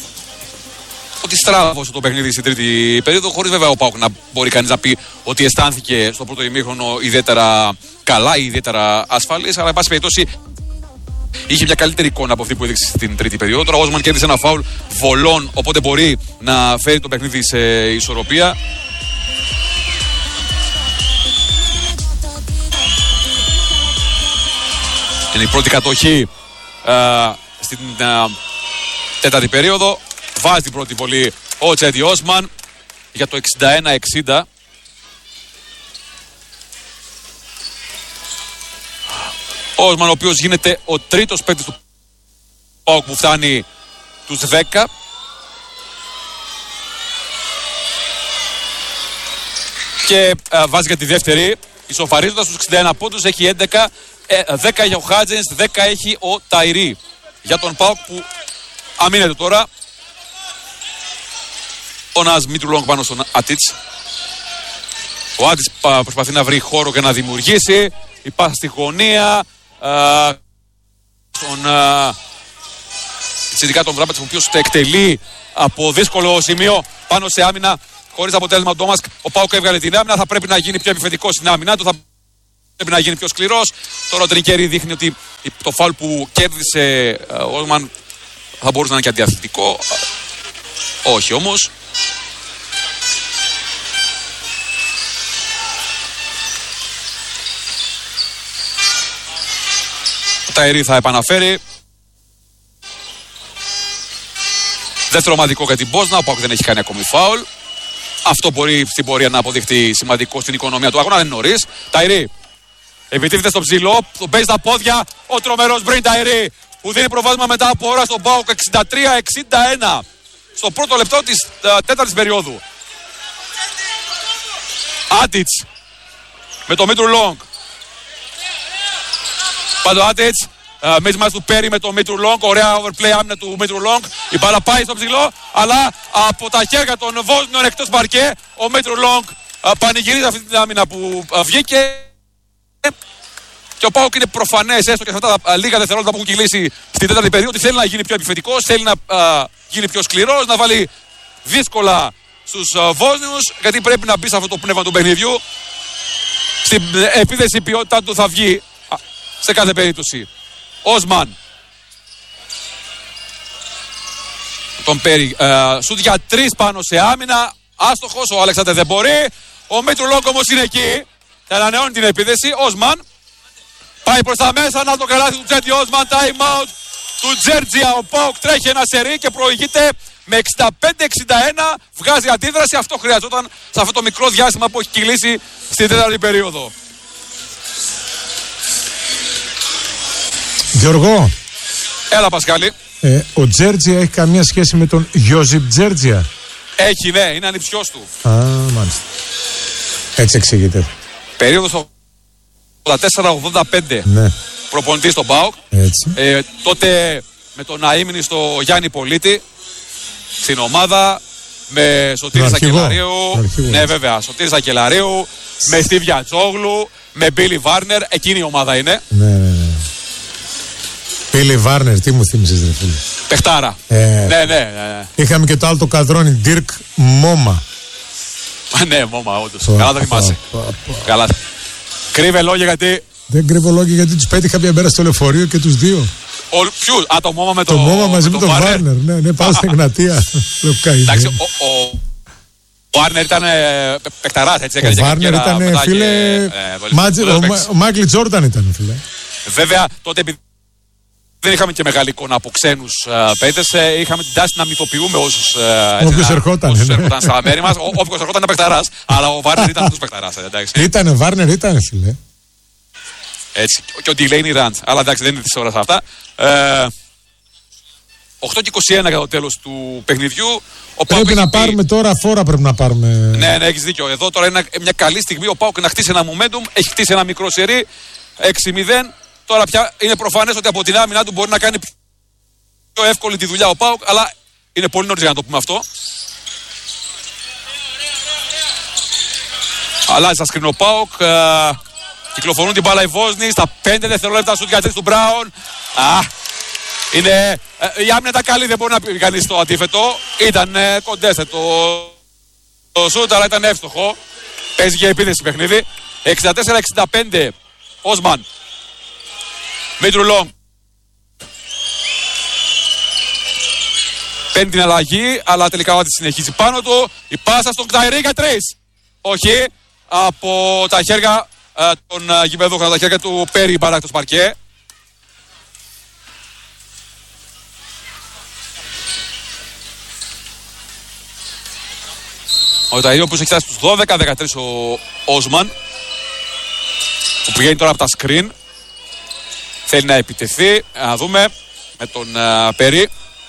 ότι στράβωσε το παιχνίδι στην τρίτη περίοδο, χωρίς βέβαια ο ΠΑΟΚ να μπορεί κανείς να πει ότι αισθάνθηκε στο πρώτο ημίχρονο ιδιαίτερα καλά ή ιδιαίτερα ασφαλής, αλλά εν πάση περιπτώσει είχε μια καλύτερη εικόνα από αυτή που έδειξε στην τρίτη περίοδο. Τώρα ο Όσμαν κέρδισε ένα φάουλ βολών, οπότε μπορεί να φέρει το παιχνίδι σε ισορροπία. Είναι η πρώτη κατοχή α, στην α, τέταρτη περίοδο. Βάζει την πρώτη βολή ο Τσέντι Όσμαν για το εξήντα ένα εξήντα. Ο Όσμαν, ο οποίος γίνεται ο τρίτος παίκτης του ΠΑΟΚ που φτάνει τους δέκα. Και α, βάζει για τη δεύτερη, ισοφαρίζοντας τους εξήντα ένα πόντους, έχει έντεκα, ε, δέκα έχει ο Χάτζινς, δέκα έχει ο Ταϊρή. Για τον ΠΑΟΚ που αμήνεται τώρα ο Νας Μίτρουλόγκ πάνω στον Άτιτς. Ο Άτιτς προσπαθεί να βρει χώρο και να δημιουργήσει. Υπάρχει στη γωνία. Στον ειδικά τον Βράμπατς, ο οποίος το εκτελεί από δύσκολο σημείο πάνω σε άμυνα χωρίς αποτέλεσμα ο Ντόμασκ. Ο ΠΑΟΚ έβγαλε την άμυνα, θα πρέπει να γίνει πιο επιθετικός στην άμυνα του, θα πρέπει να γίνει πιο σκληρός. Τώρα ο Τρικέρι δείχνει ότι το φάουλ που κέρδισε ο Όσμαν θα μπορούσε να είναι και αντιαθλητικό. Όχι όμως. Ο Ταϊρή θα επαναφέρει. Δεύτερο ομαδικό για την Μπόσνα. Ο ΠΑΟΚ δεν έχει κάνει ακόμη φάουλ. Αυτό μπορεί στην πορεία να αποδειχτεί σημαντικό στην οικονομία του αγώνα. Δεν είναι νωρίς. Ταϊρή επιτίθεται στο ψηλό. Τον παίζει στα πόδια. Ο τρομερός Μπριν Ταϊρή που δίνει προβάδισμα μετά από ώρα στον ΠΑΟΚ εξήντα τρία εξήντα ένα. Στο πρώτο λεπτό της uh, τέταρτης περίοδου. Άτιτς με το Μίτρου Λόγκ. Πάντο Άτιτς. Uh, Μίσμας του Πέρι με το Μίτρου Λόγκ. Ωραία overplay άμυνα του Μίτρου Λόγκ. Η μπάλα πάει στο ψηλό. Αλλά από τα χέρια των Βόσνιων εκτός παρκέ ο Μίτρου Λόγκ uh, πανηγυρίζει αυτή την άμυνα που uh, βγήκε. Και ο ΠΑΟΚ είναι προφανές, έστω και σε αυτά τα λίγα δευτερόλεπτα που έχουν κυλήσει στην τέταρτη περίοδο, ότι θέλει να γίνει πιο επιθετικός, θέλει να α, γίνει πιο σκληρός, να βάλει δύσκολα στους α, Βόσνιους, γιατί πρέπει να μπει σε αυτό το πνεύμα του παιχνιδιού. Στην επίθεση η ποιότητά του θα βγει α, σε κάθε περίπτωση. Όσμαν. Τον Πέρι. Σουτ για τρεις πάνω σε άμυνα. Άστοχος, ο Αλεξάνδρ δεν μπορεί. Ο Μίτρου Λόγκ όμως είναι εκεί. Θα ανανεώνει την επίθεση. Όσμαν. Πάει προς τα μέσα, να το καλάθι του Τζέντι Όσμαν, time out του Τζέρτζια. Ο ΠΑΟΚ τρέχει ένα σερί και προηγείται με εξήντα πέντε εξήντα ένα. Βγάζει αντίδραση, αυτό χρειαζόταν σε αυτό το μικρό διάστημα που έχει κυλήσει στην τέταρτη περίοδο. Γιώργο. Έλα Πασκάλη. Ε, ο Τζέρτζια έχει καμία σχέση με τον Γιώζιπ Τζέρτζια? Έχει, ναι, είναι ανιψιός του. Α, μάλιστα. Έτσι εξηγείται. Περίοδος ογδόντα τέσσερα ογδόντα πέντε. Ναι. Προπονητής στον ΠΑΟΚ. Έτσι. Ε, τότε με τον να ήμουν στο Γιάννη Πολίτη στην ομάδα, με Σωτήρη Σακελαρίου. Ναι, βέβαια, Σωτήρη Σακελαρίου, με Στίβια Τζόγλου, με Μπίλι Βάρνερ. Εκείνη η ομάδα είναι. Ναι, ναι, ναι. Μπίλι Βάρνερ, τι μου θύμισες, ρε φίλε. Πεχτάρα. Ε, ναι, ναι, ναι. Είχαμε και το άλλο το καδρόνι, Ντίρκ Μόμα. Ναι, Μόμα, όντως. Καλά το θυμάσαι. Καλά. Κρύβε λόγια γιατί. Δεν κρύβω λόγια γιατί τους πέτυχα μια μέρα στο λεωφορείο και τους δύο. Ποιους? Α, το Μόμα με το. Το Μόμα μαζί με τον Βάρνερ. Ναι, ναι, πάω στην Εγνατία. Εντάξει, ο Βάρνερ ήταν παιχταράς, έτσι. Ο Βάρνερ ήταν, φίλε. Ο Μάικλ Τζόρνταν ήταν, φίλε. Βέβαια, τότε δεν είχαμε και μεγάλη εικόνα από ξένους παίκτες. Είχαμε την τάση να μυθοποιούμε όσους ερχόταν στα μέρη μας. Όποιος ερχόταν ήταν παιχταράς. Αλλά ο Βάρνερ ήταν αυτός παιχταράς. Ήτανε, ο Βάρνερ ήταν, φίλε. Έτσι. Και ο Ντιλέινι Ραντ. Αλλά εντάξει, δεν είναι της ώρας αυτά. οκτώ και είκοσι ένα για το τέλος του παιχνιδιού. Ο πρέπει Πάουκ να πάρουμε πει... τώρα φόρα, πρέπει να πάρουμε. Ναι, ναι, έχεις δίκιο. Εδώ τώρα είναι μια καλή στιγμή ο ΠΑΟΚ να χτίσει ένα momentum. Έχει χτίσει ένα μικρό σερί. έξι μηδέν. Τώρα πια είναι προφανές ότι από την άμυνα του μπορεί να κάνει πιο εύκολη τη δουλειά ο ΠΑΟΚ. Αλλά είναι πολύ νωρίς για να το πούμε αυτό. Αλλάζει στα σκριν ο ΠΑΟΚ. Κυκλοφορούν την μπάλα οι Βόσνοι. Στα πέντε δευτερόλεπτα σουτ για τρεις του Μπράουν. Α, είναι, η άμυνα ήταν καλή, δεν μπορεί να πει κανείς το αντίθετο. Ήταν ε, κοντέστε το, το σούτ, αλλά ήταν εύστοχο. Παίζει για επίθεση παιχνίδι. εξήντα τέσσερα εξήντα πέντε. Όσμαν. Μίτρου Λόγκ. Παίρνει την αλλαγή, αλλά τελικά ό,τι συνεχίζει πάνω του. Η πάσα στον Κταϊρή για τρεις. Όχι. Από τα χέρια ε, των ε, γηπεδούχων, τα χέρια του Πέρι Μπαράκ στο παρκέ. Ο Ταϊρή που έχει φτάσει στους δώδεκα δεκατρείς ο Όσμαν, που πηγαίνει τώρα από τα screen. Θέλει να επιτεθεί. Να δούμε με τον uh, Πέρι.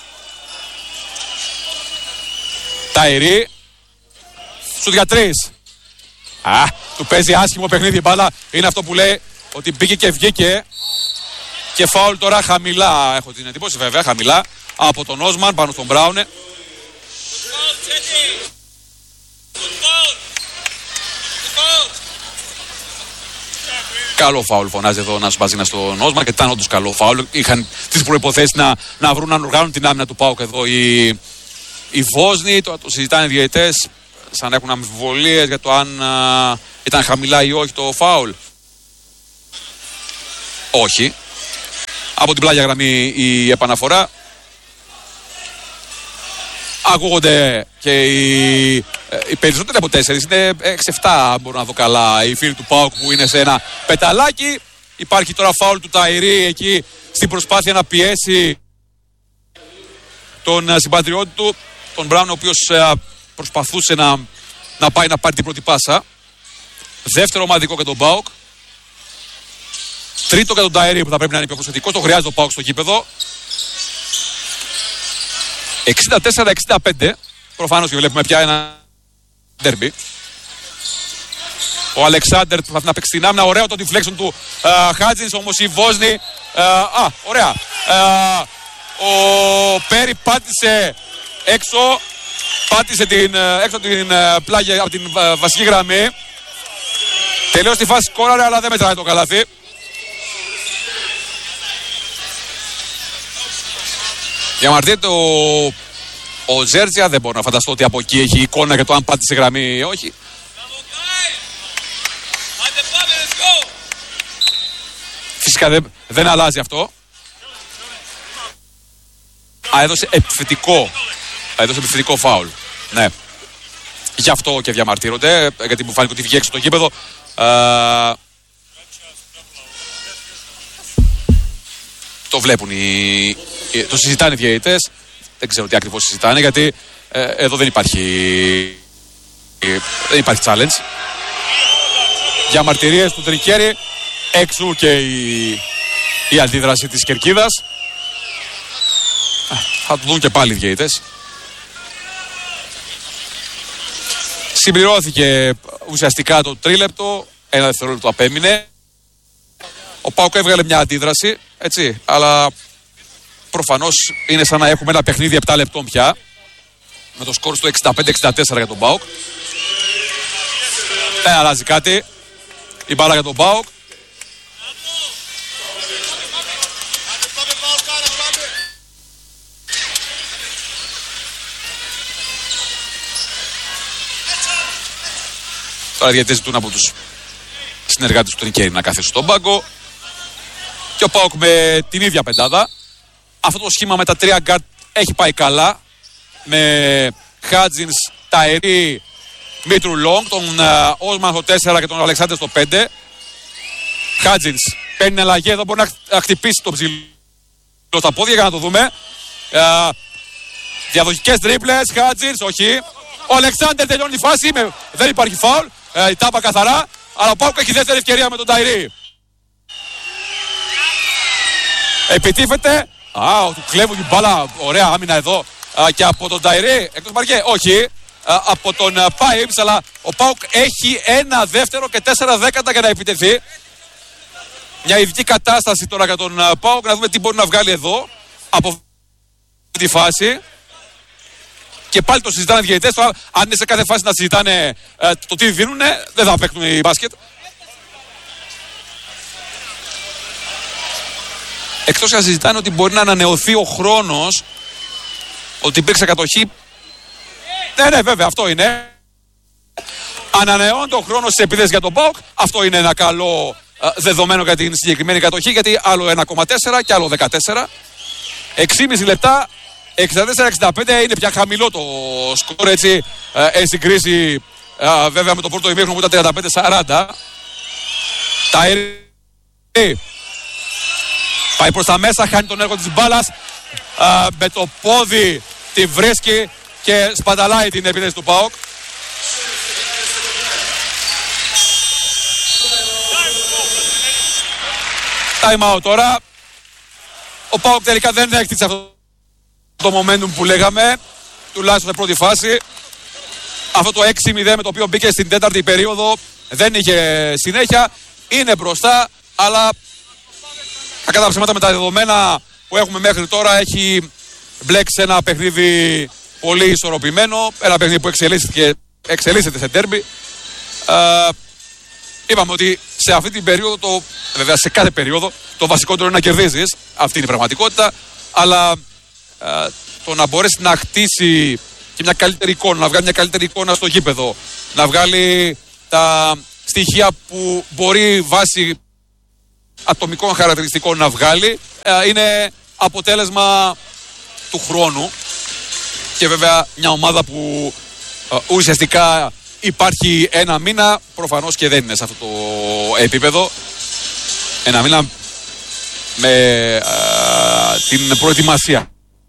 Ταϊρή. Σου για τρεις. Α, του παίζει άσχημο παιχνίδι. Μπάλα είναι αυτό που λέει ότι μπήκε και βγήκε. Και φάουλ τώρα χαμηλά. Έχω την εντύπωση βέβαια χαμηλά. Από τον Όσμαν πάνω στον Μπράουνε. Καλό φάουλ φωνάζει εδώ να Μπαζίνα στον Όσμαν και ήταν όντως καλό φάουλ. Είχαν τις προϋποθέσεις να, να βρουν, να οργάνουν την άμυνα του ΠΑΟΚ εδώ οι, οι Βόσνοι. Το, το συζητάνε οι διαιτητές σαν να έχουν αμφιβολίες για το αν α, ήταν χαμηλά ή όχι το φάουλ. Όχι. Από την πλάγια γραμμή η επαναφορά. Ακούγονται και οι, οι περισσότεροι από τέσσερις, είναι έξι εφτά μπορώ να δω καλά, οι φίλοι του ΠΑΟΚ που είναι σε ένα πεταλάκι. Υπάρχει τώρα φάουλ του Ταϊρή εκεί στην προσπάθεια να πιέσει τον συμπατριώτη του, τον Μπράουν, ο οποίος προσπαθούσε να, να πάει να πάρει την πρώτη πάσα. Δεύτερο ομαδικό για τον ΠΑΟΚ. Τρίτο για τον Ταϊρή που θα πρέπει να είναι πιο προσεκτικός. Το χρειάζεται ο ΠΑΟΚ στο γήπεδο. εξήντα τέσσερα εξήντα πέντε. Προφανώς και βλέπουμε πια ένα ντέρμπι. Ο Αλεξάνδερ προσπαθεί να παίξει την άμυνα. Ωραίο το deflection του Χάτζινς, όμως η Βόσνη. Α, ωραία. Α, ο Πέρι πάτησε έξω. Πάτησε την, έξω την πλάγια από την βασική γραμμή. Τελείωσε τη φάση, σκόραρε, αλλά δεν μετράει το καλάθι. Διαμαρτύρεται ο, ο Ζέρτζια. Δεν μπορώ να φανταστώ ότι από εκεί έχει εικόνα για το αν πάτησε γραμμή ή όχι. Φυσικά δεν, δεν αλλάζει αυτό. Α, έδωσε επιθετικό. Έδωσε επιθετικό φάουλ. Ναι. Γι' αυτό και διαμαρτύρονται. Γιατί μου φάνηκε ότι βγήκε έξω το γήπεδο. Α, το βλέπουν οι, το συζητάνε οι διαιτητές. Δεν ξέρω τι ακριβώς συζητάνε, γιατί ε, εδώ δεν υπάρχει ε, δεν υπάρχει challenge. Διαμαρτυρίες του Τρικέρι. Έξω και η, η αντίδραση της Κερκίδας. Θα το δουν και πάλι οι διαιτητές. Συμπληρώθηκε ουσιαστικά το τρίλεπτο. Ένα δευτερόλεπτο απέμεινε. Ο ΠΑΟΚ έβγαλε μια αντίδραση, έτσι, αλλά προφανώς είναι σαν να έχουμε ένα παιχνίδι επτά λεπτών πια, με το σκορ στο εξήντα πέντε εξήντα τέσσερα για τον ΠΑΟΚ. Δεν αλλάζει κάτι. Η μπάλα για τον ΠΑΟΚ. Τώρα οι διαιτητές ζητούν από τους συνεργάτες του Τρικέρι να κάθεσουν στον πάγκο. Και ο ΠΑΟΚ με την ίδια πεντάδα. Αυτό το σχήμα με τα τρία γκάρτ έχει πάει καλά. Με Χάτζινς, Ταϊρή, Μήτρου Λόγκ, τον uh, Όσμαν στο τέσσερα και τον Αλεξάνδρ στο πέντε. Χάτζινς παίρνει αλλαγή, εδώ μπορεί να χτυπήσει τον ψηλό στα πόδια για να το δούμε. Uh, διαδοχικές τρίπλες, Χάτζινς, όχι. Ο Αλεξάνδρ τελειώνει τη φάση, με... δεν υπάρχει φάουλ. Uh, η τάπα καθαρά, αλλά ο ΠΑΟΚ έχει δεύτερη ευκαιρία με τον Ταϊρή. Επιτίθεται. Α, του κλέβουν την μπάλα. Ωραία άμυνα εδώ. Α, και από τον Ταϊρή. Εκτός Μαριέ, όχι. Α, από τον Πάιμς. Αλλά ο ΠΑΟΚ έχει ένα δεύτερο και τέσσερα δέκατα για να επιτεθεί. Μια ειδική κατάσταση τώρα για τον ΠΑΟΚ. Να δούμε τι μπορεί να βγάλει εδώ. Από τη φάση. Και πάλι το συζητάνε οι διαιτητές. Τώρα, αν είναι σε κάθε φάση να συζητάνε ε, το τι δίνουν, δεν θα παίχνουν οι μπάσκετ. Εκτός να συζητάνε ότι μπορεί να ανανεωθεί ο χρόνος, ότι υπήρξε κατοχή. Ναι, ναι, βέβαια, αυτό είναι. Ανανεώνει ο χρόνος της επίθεσης για τον ΠΑΟΚ. Αυτό είναι ένα καλό α, δεδομένο για την συγκεκριμένη κατοχή, γιατί άλλο ένα κόμμα τέσσερα και άλλο δεκατέσσερα. έξι και μισό λεπτά, εξήντα τέσσερα εξήντα πέντε, είναι πια χαμηλό το σκορ, έτσι, εν συγκρίση α, βέβαια με το πρώτο ημίχρονο που ήταν τριάντα πέντε σαράντα. Ταϊρή πάει προς τα μέσα, χάνει τον έργο της μπάλας. Α, με το πόδι τη βρίσκει και σπαταλάει την επίθεση του ΠΑΟΚ. Time out τώρα. Ο ΠΑΟΚ τελικά δεν έκτισε αυτό το momentum που λέγαμε, τουλάχιστον σε πρώτη φάση. Αυτό το έξι μηδέν με το οποίο μπήκε στην τέταρτη περίοδο δεν είχε συνέχεια. Είναι μπροστά, αλλά κατά τα ψέματα με τα δεδομένα που έχουμε μέχρι τώρα έχει μπλέξει ένα παιχνίδι πολύ ισορροπημένο. Ένα παιχνίδι που εξελίσσεται, εξελίσσεται σε ντέρμπι. Ε, είπαμε ότι σε αυτή την περίοδο, το, βέβαια σε κάθε περίοδο, το βασικότερο είναι να κερδίζεις. Αυτή είναι η πραγματικότητα. Αλλά ε, το να μπορέσει να χτίσει και μια καλύτερη εικόνα, να βγάλει μια καλύτερη εικόνα στο γήπεδο, να βγάλει τα στοιχεία που μπορεί βάσει ατομικών χαρακτηριστικών να βγάλει, είναι αποτέλεσμα του χρόνου. Και βέβαια μια ομάδα που ουσιαστικά υπάρχει ένα μήνα, προφανώς και δεν είναι σε αυτό το επίπεδο. Ένα μήνα με α, την προετοιμασία.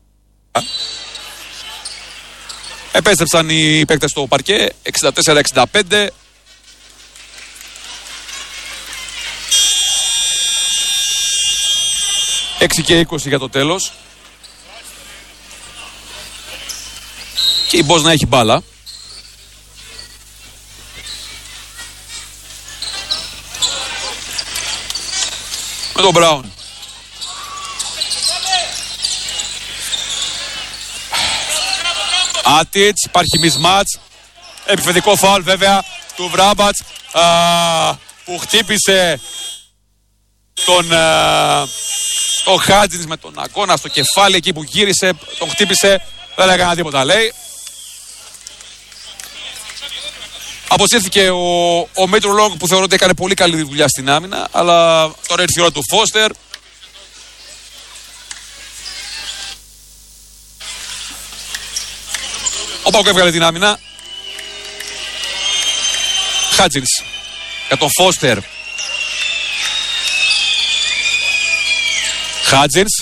Επέστρεψαν οι παίκτες στο παρκέ εξήντα τέσσερα εξήντα πέντε. έξι και είκοσι για το τέλος. Και η Μπόσνα έχει μπάλα. Με τον Μπράουν. Άτιτς, υπάρχει μισμάτς. Επιθετικό φάουλ βέβαια του Βράμπατς α, που χτύπησε τον, α, τον Χάτζινς με τον αγώνα στο κεφάλι εκεί που γύρισε, τον χτύπησε, δεν έκανα τίποτα λέει. Αποσύρθηκε ο, ο Μίτρο Λόγκ που θεωρώ ότι έκανε πολύ καλή δουλειά στην άμυνα, αλλά τώρα ήρθε η ώρα του Φώστερ. Ο Πάοκ έβγαλε την άμυνα. Χάτζινς για τον Φώστερ. Χάτζινς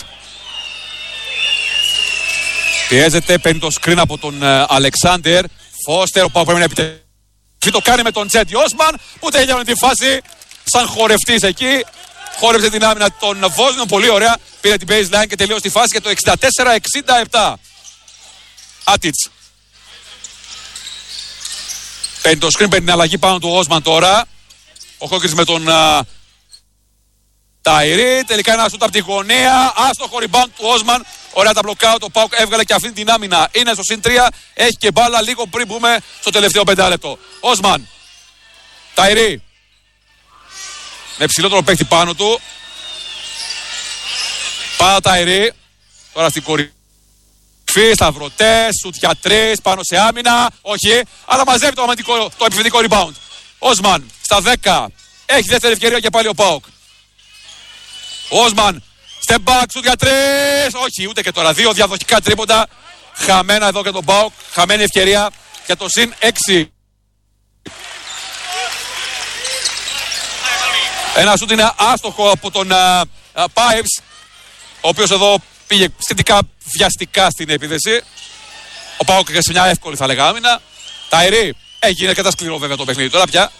πιέζεται, παίρνει το screen από τον uh, Αλεξάνδερ. Φώστερ, ο Πάοκ πρέπει να επιτεθεί. Το κάνει με τον Τζέντι Όσμαν που τελειώνει τη φάση σαν χορευτής εκεί. Χόρεψε την άμυνα των Βόσνιων, πολύ ωραία. Πήρε την baseline και τελείωσε τη φάση για το εξήντα τέσσερα εξήντα επτά. Άτιτς. Παίρνει το screen, παίρνει την αλλαγή πάνω του Όσμαν τώρα. Ο Χόκκινς με τον uh, Ταϊρή. Τελικά ένα σούτ από τη γωνία. Άστοχο rebound του Όσμαν. Ωραία τα μπλοκάου. Το Πάοκ έβγαλε και αυτή την άμυνα. Είναι στο συν τρία. Έχει και μπάλα λίγο πριν μπούμε στο τελευταίο πεντάλεπτο. Όσμαν. Ταϊρή. Με ψηλότερο παίκτη πάνω του. Πάρα Ταϊρή. Τώρα στην κορυφή. Σταυρωτές. Σουτ για τρεις. Πάνω σε άμυνα. Όχι. Αλλά μαζεύει το, αμυντικό, το επιθετικό rebound. Όσμαν στα δέκα. Έχει δεύτερη ευκαιρία και πάλι ο Πάοκ. Όσμαν. Step back, σουτ για τρεις. Όχι, ούτε και τώρα. Δύο διαδοχικά τρίποντα. Χαμένα εδώ και τον Πάοκ. Χαμένη ευκαιρία για το συν έξι. Ένα σουτ είναι άστοχο από τον uh, Pipes, ο οποίος εδώ πήγε σχετικά βιαστικά στην επίθεση. Ο Πάοκ σε μια εύκολη θα λέγα άμυνα. Ταϊρή. Έγινε αρκετά σκληρό βέβαια το παιχνίδι τώρα πια.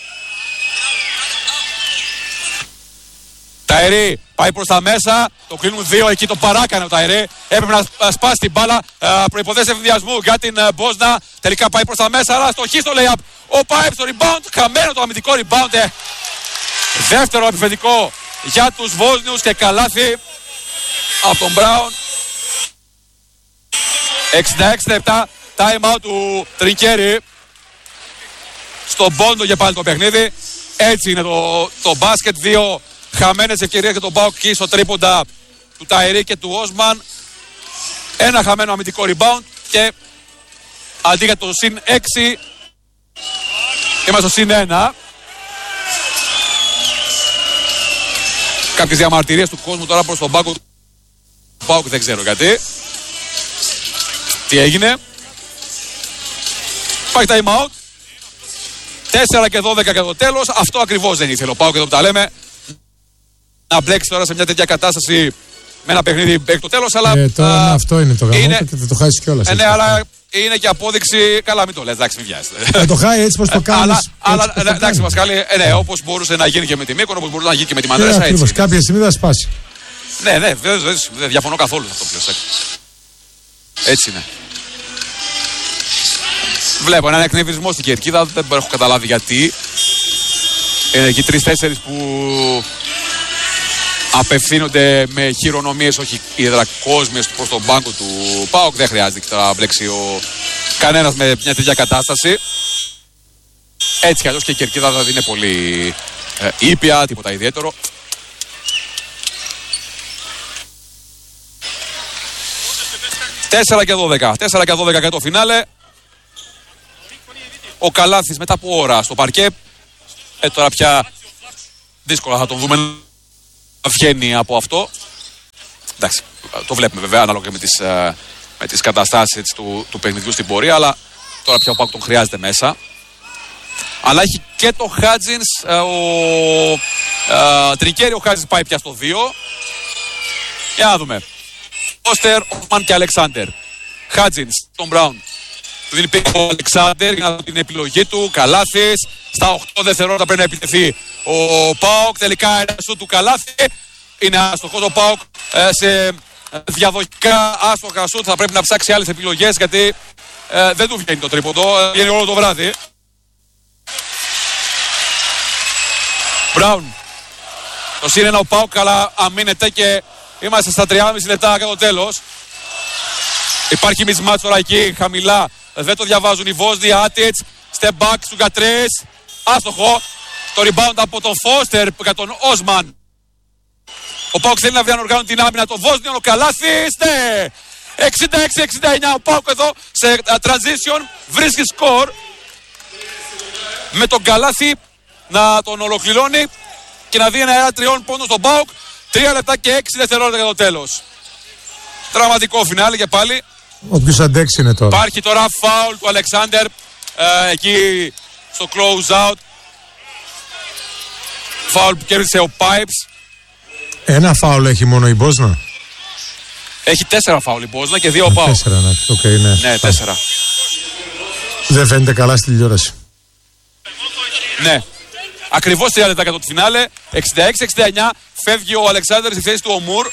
Ταϊρή πάει προς τα μέσα, το κλείνουν δύο, εκεί το παράκανε ο Ταϊρή. Έπρεπε να σπάσει την μπάλα, προϋποθέσεις ευδιασμού για την Μπόσνα. Τελικά πάει προς τα μέσα, αλλά στοχή στο lay-up. Ο Πάιπ στο rebound, χαμένο το αμυντικό rebound. Δεύτερο επιθετικό για τους Βόσνιους και καλάθι από τον Μπράουν. εξήντα έξι επτά, time out του Τρινκέρι. Στον πόντο για πάλι το παιχνίδι. Έτσι είναι το, το μπάσκετ, δύο χαμένες ευκαιρίες για τον Πάοκ εκεί στο τρίποντα του Ταϊρή και του Όσμαν. Ένα χαμένο αμυντικό rebound και αντί για το συν έξι είμαστε στο συν ένα. Κάποιες διαμαρτυρίες του κόσμου τώρα προς τον πάγκο του Πάοκ, δεν ξέρω γιατί. Τι έγινε. Πάει time out. τέσσερα και δώδεκα για το τέλος. Αυτό ακριβώς δεν ήθελε ο Πάοκ, εδώ που τα λέμε. Να μπλέξει τώρα σε μια τέτοια κατάσταση με ένα παιχνίδι μέχρι το τέλος. Αλλά ε, τώρα α, αυτό είναι το γαμό είναι, και θα το χάσει κιόλας. Ε, ναι, αλλά είναι και απόδειξη. Καλά, μην το λες, εντάξει, μην βιάζετε. Θα το χάσει έτσι πως το κάνεις. Αλλά, αλλά εντάξει, Πασχάλη, ε, ναι, όπως μπορούσε να γίνει και με τη Μύκονο, όπως μπορούσε να γίνει και με τη Μανρέσα. Ε, ακριβώς, κάποια στιγμή θα σπάσει. Ναι, ναι, δεν διαφωνώ καθόλου σε αυτό που λες. Έτσι είναι. Βλέπω έναν εκνευρισμό στην κερκίδα, δεν έχω καταλάβει γιατί. Είναι εκεί τρεις-τέσσερις που απευθύνονται με χειρονομίες, όχι υδρακόσμιες προς τον πάγκο του ΠΑΟΚ. Δεν χρειάζεται να μπλέξει ο κανένας με μια τέτοια κατάσταση. Έτσι κι αλλιώς και η κερκίδα δηλαδή είναι πολύ ε, ήπια, τίποτα ιδιαίτερο. τέσσερα και δώδεκα. τέσσερα και δώδεκα για το φινάλε. Ο Καλάθης μετά από ώρα στο παρκέ. Ε, τώρα πια δύσκολα θα τον δούμε να βγαίνει από αυτό. Εντάξει, το βλέπουμε βέβαια ανάλογα με τις, με τις καταστάσεις έτσι, του, του παιχνιδιού στην πορεία. Αλλά τώρα πια ο Πάκου τον χρειάζεται μέσα. Αλλά έχει και το Χάτζινς. Ο Τρικέρι, ο Χάτζινς πάει πια στο δύο. Για να δούμε. Φώστερ, Οφμαν και Αλεξάνδερ. Χάτζινς, τον Μπράουν. Του δίνει πίσω ο Αλεξάνδερ για να δει την επιλογή του. Καλάθης. Στα οκτώ δευτερόλεπτα πρέπει να επιτεθεί ο ΠΑΟΚ. Τελικά ένα σου του Καλάθη. Είναι άστοχος ο ΠΑΟΚ ε, σε διαδοχικά άστοχα σουτ. Θα πρέπει να ψάξει άλλες επιλογές γιατί ε, δεν του βγαίνει το τρίποντο. Ε, βγαίνει όλο το βράδυ. Μπράουν. Το συν ένα ο ΠΑΟΚ, αλλά αμήνεται και είμαστε στα τριάμισι λεπτά κατά το τέλος. Υπάρχει μισμάτς τώρα εκεί χαμηλά. Δεν το διαβάζουν οι Βόσνοι. Άτιτς. Step back του Γκατρές. Άστοχο. Το rebound από τον Φώστερ για τον Όσμαν. Ο ΠΑΟΚ θέλει να διανοργάνουν την άμυνα των Βόσνιων. Ο Καλάθης. Ναι. εξήντα έξι εξήντα εννιά. Ο ΠΑΟΚ εδώ σε transition βρίσκει σκορ. Με τον Καλάθη να τον ολοκληρώνει και να δει ένα αέρα τριών πόντων στον ΠΑΟΚ. Τρία λεπτά και έξι δευτερόλεπτα για το τέλος. Δραματικό φινάλε και πάλι. Όποιος αντέξει είναι τώρα. Υπάρχει τώρα φάουλ του Αλεξάνδερ ε, εκεί στο close out. Φάουλ που κέρδισε ο Pipes. Ένα φάουλ έχει μόνο η Μπόσνα. Έχει τέσσερα φάουλ η Μπόσνα και δύο ο ΠΑΟΚ. Τέσσερα, ναι. Okay, ναι. Ναι, τέσσερα. Δεν φαίνεται καλά στη τηλεόραση. Ναι. Ακριβώς τρία λεπτά κατά το φινάλε. εξήντα έξι εξήντα εννιά. Φεύγει ο Αλεξάνδερ στη θέση του Ομούρ.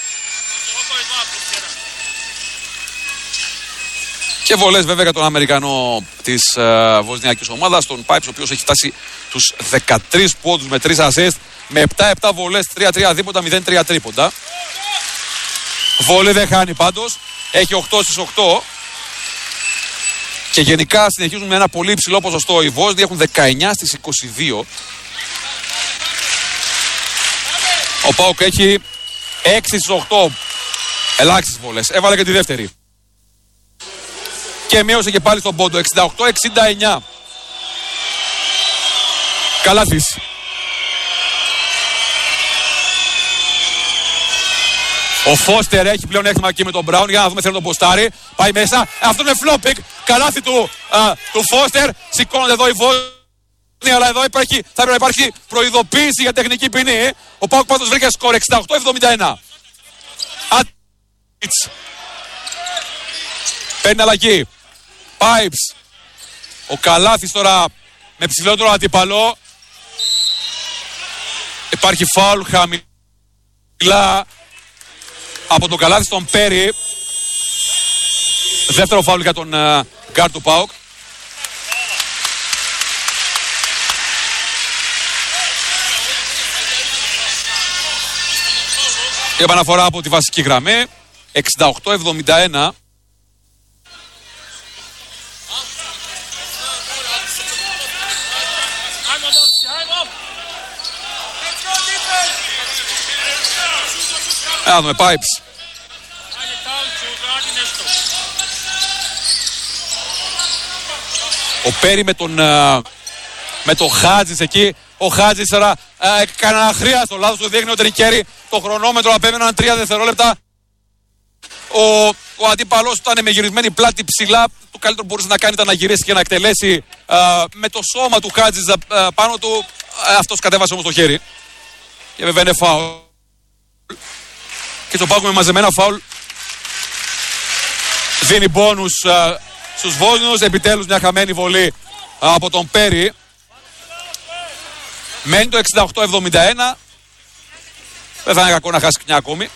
Και βολές βέβαια για τον Αμερικανό της uh, βοσνιακής ομάδας, τον Pipes, ο οποίος έχει φτάσει τους δεκατρείς πόντους με τρεις ασίστ, με επτά επτά βολές, τρία τρία δίποντα, μηδέν τρία τρίποντα. Βολή δεν χάνει πάντως, έχει οκτώ στις οκτώ. Και γενικά συνεχίζουν με ένα πολύ υψηλό ποσοστό. Οι Βόσνοι έχουν δεκαεννιά στις είκοσι δύο. Ο ΠΑΟΚ έχει έξι στις οκτώ ελάχιστες βολές. Έβαλε και τη δεύτερη. Και μείωσε και πάλι στον πόντο. εξήντα οκτώ εξήντα εννιά. Καλάθης. Ο Φώστερ έχει πλέον έκτημα εκεί με τον Μπράουν. Για να δούμε, θέλει τον ποστάρι. Πάει μέσα. Αυτό είναι φλόπικ. Καλάθι του, α, του Φώστερ. Σηκώνονται εδώ οι Βόσνοι. Αλλά εδώ υπάρχει, θα πρέπει να υπάρχει προειδοποίηση για τεχνική ποινή. Ο ΠΑΟΚ πάντως βρήκε σκορ εξήντα οκτώ εβδομήντα ένα. Άτιτς. Παίρνει αλλαγή. Pipes. Ο Καλάθης τώρα με ψηλότερο αντίπαλο. Υπάρχει φάουλ χαμηλά από τον Καλάθη στον Πέρι. Δεύτερο φάουλ για τον uh, γκάρ του ΠΑΟΚ. Η επαναφορά από τη βασική γραμμή. εξήντα οκτώ εβδομήντα ένα. Να δούμε, Pipes. Ο Πέρι με τον με το Χάτζης εκεί. Ο Χάτζης τώρα έκανε ένα αχρίαστο λάθος, του δείχνει ο Τρικέρι. Το χρονόμετρο απέμεναν τρία δευτερόλεπτα. Ο, ο αντίπαλος του ήταν με γυρισμένη πλάτη ψηλά. Το καλύτερο που μπορούσε να κάνει ήταν να γυρίσει και να εκτελέσει α, με το σώμα του Χάτζης α, πάνω του. Α, αυτός κατέβασε όμως το χέρι. Και βέβαια είναι φάουλ. Και το ΠΑΟΚ με μαζεμένα φάουλ δίνει μπόνους α, στους Βόσνιους. Επιτέλους μια χαμένη βολή α, από τον Πέρι. Μένει το εξήντα οκτώ εβδομήντα ένα. Δεν θα είναι κακό να χάσει μια ακόμη.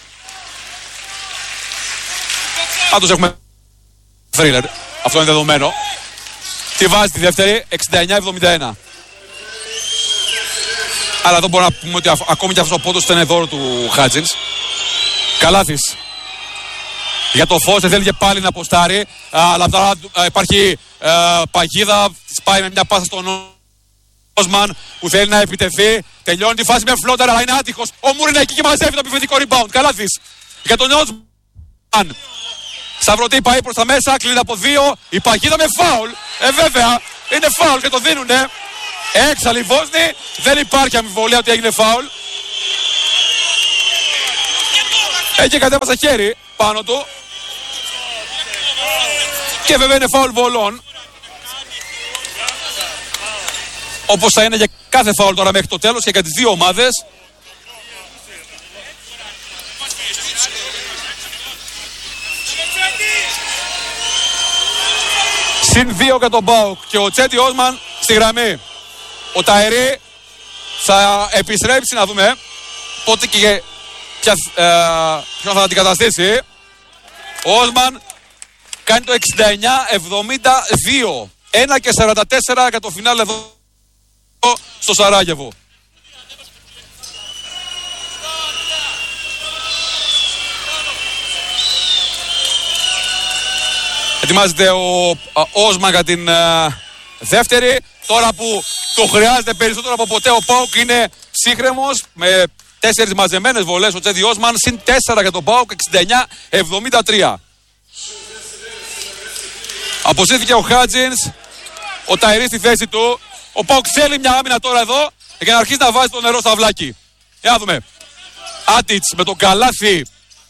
Πάντως έχουμε θρίλερ. Αυτό είναι δεδομένο. Τι βάζει τη δεύτερη, εξήντα εννιά εβδομήντα ένα. Αλλά εδώ μπορούμε να πούμε ότι ακόμη και αυτός ο πόντος ήταν δώρο του Χάτζινς. Καλάθης. Για το Φώστερ θέλει και πάλι να ποστάρει. Αλλά τώρα υπάρχει α, παγίδα. Σπάει με μια πάσα στον Όσμαν που θέλει να επιτεθεί. Τελειώνει τη φάση με φλότερ, αλλά είναι άτυχος. Ο Μούρ είναι εκεί και μαζεύει το επιθετικό rebound. Καλάθης. Για τον Όσμαν. Σταυρωτή πάει προς τα μέσα, κλείνει από δύο. Η παγίδα με φάουλ. Ε, βέβαια, είναι φάουλ και το δίνουνε. Έξαλλοι οι Βόσνοι. Δεν υπάρχει αμφιβολία ότι έγινε φάουλ. Έχει κατέβασα χέρι πάνω του. Και βέβαια είναι φάουλ βολών. όπως θα είναι για κάθε φάουλ τώρα μέχρι το τέλος και για τις δύο ομάδες. Συν δύο για τον ΠΑΟΚ και ο Τσέντι Όσμαν στη γραμμή. Ο Ταερή θα επιστρέψει, να δούμε πότε και ποια, ε, ποιον θα αντικαταστήσει. Ο Όσμαν κάνει το εξήντα εννιά εβδομήντα δύο. ένα και σαράντα τέσσερα για το φινάλε εδώ στο Σαράγεβο. Ετοιμάζεται ο Όσμαν για την α, δεύτερη. Τώρα που το χρειάζεται περισσότερο από ποτέ, ο ΠΑΟΚ είναι ψύχρεμος με τέσσερις μαζεμένες βολές. Ο Τσέντι Όσμαν συν τέσσερα για τον ΠΑΟΚ, εξήντα εννιά εβδομήντα τρία. Αποσύρθηκε ο Χάτζινς, ο Ταερής στη θέση του. Ο ΠΑΟΚ θέλει μια άμυνα τώρα εδώ για να αρχίσει να βάζει το νερό στα αυλάκι. Για να δούμε. Άτιτς με τον καλάθι.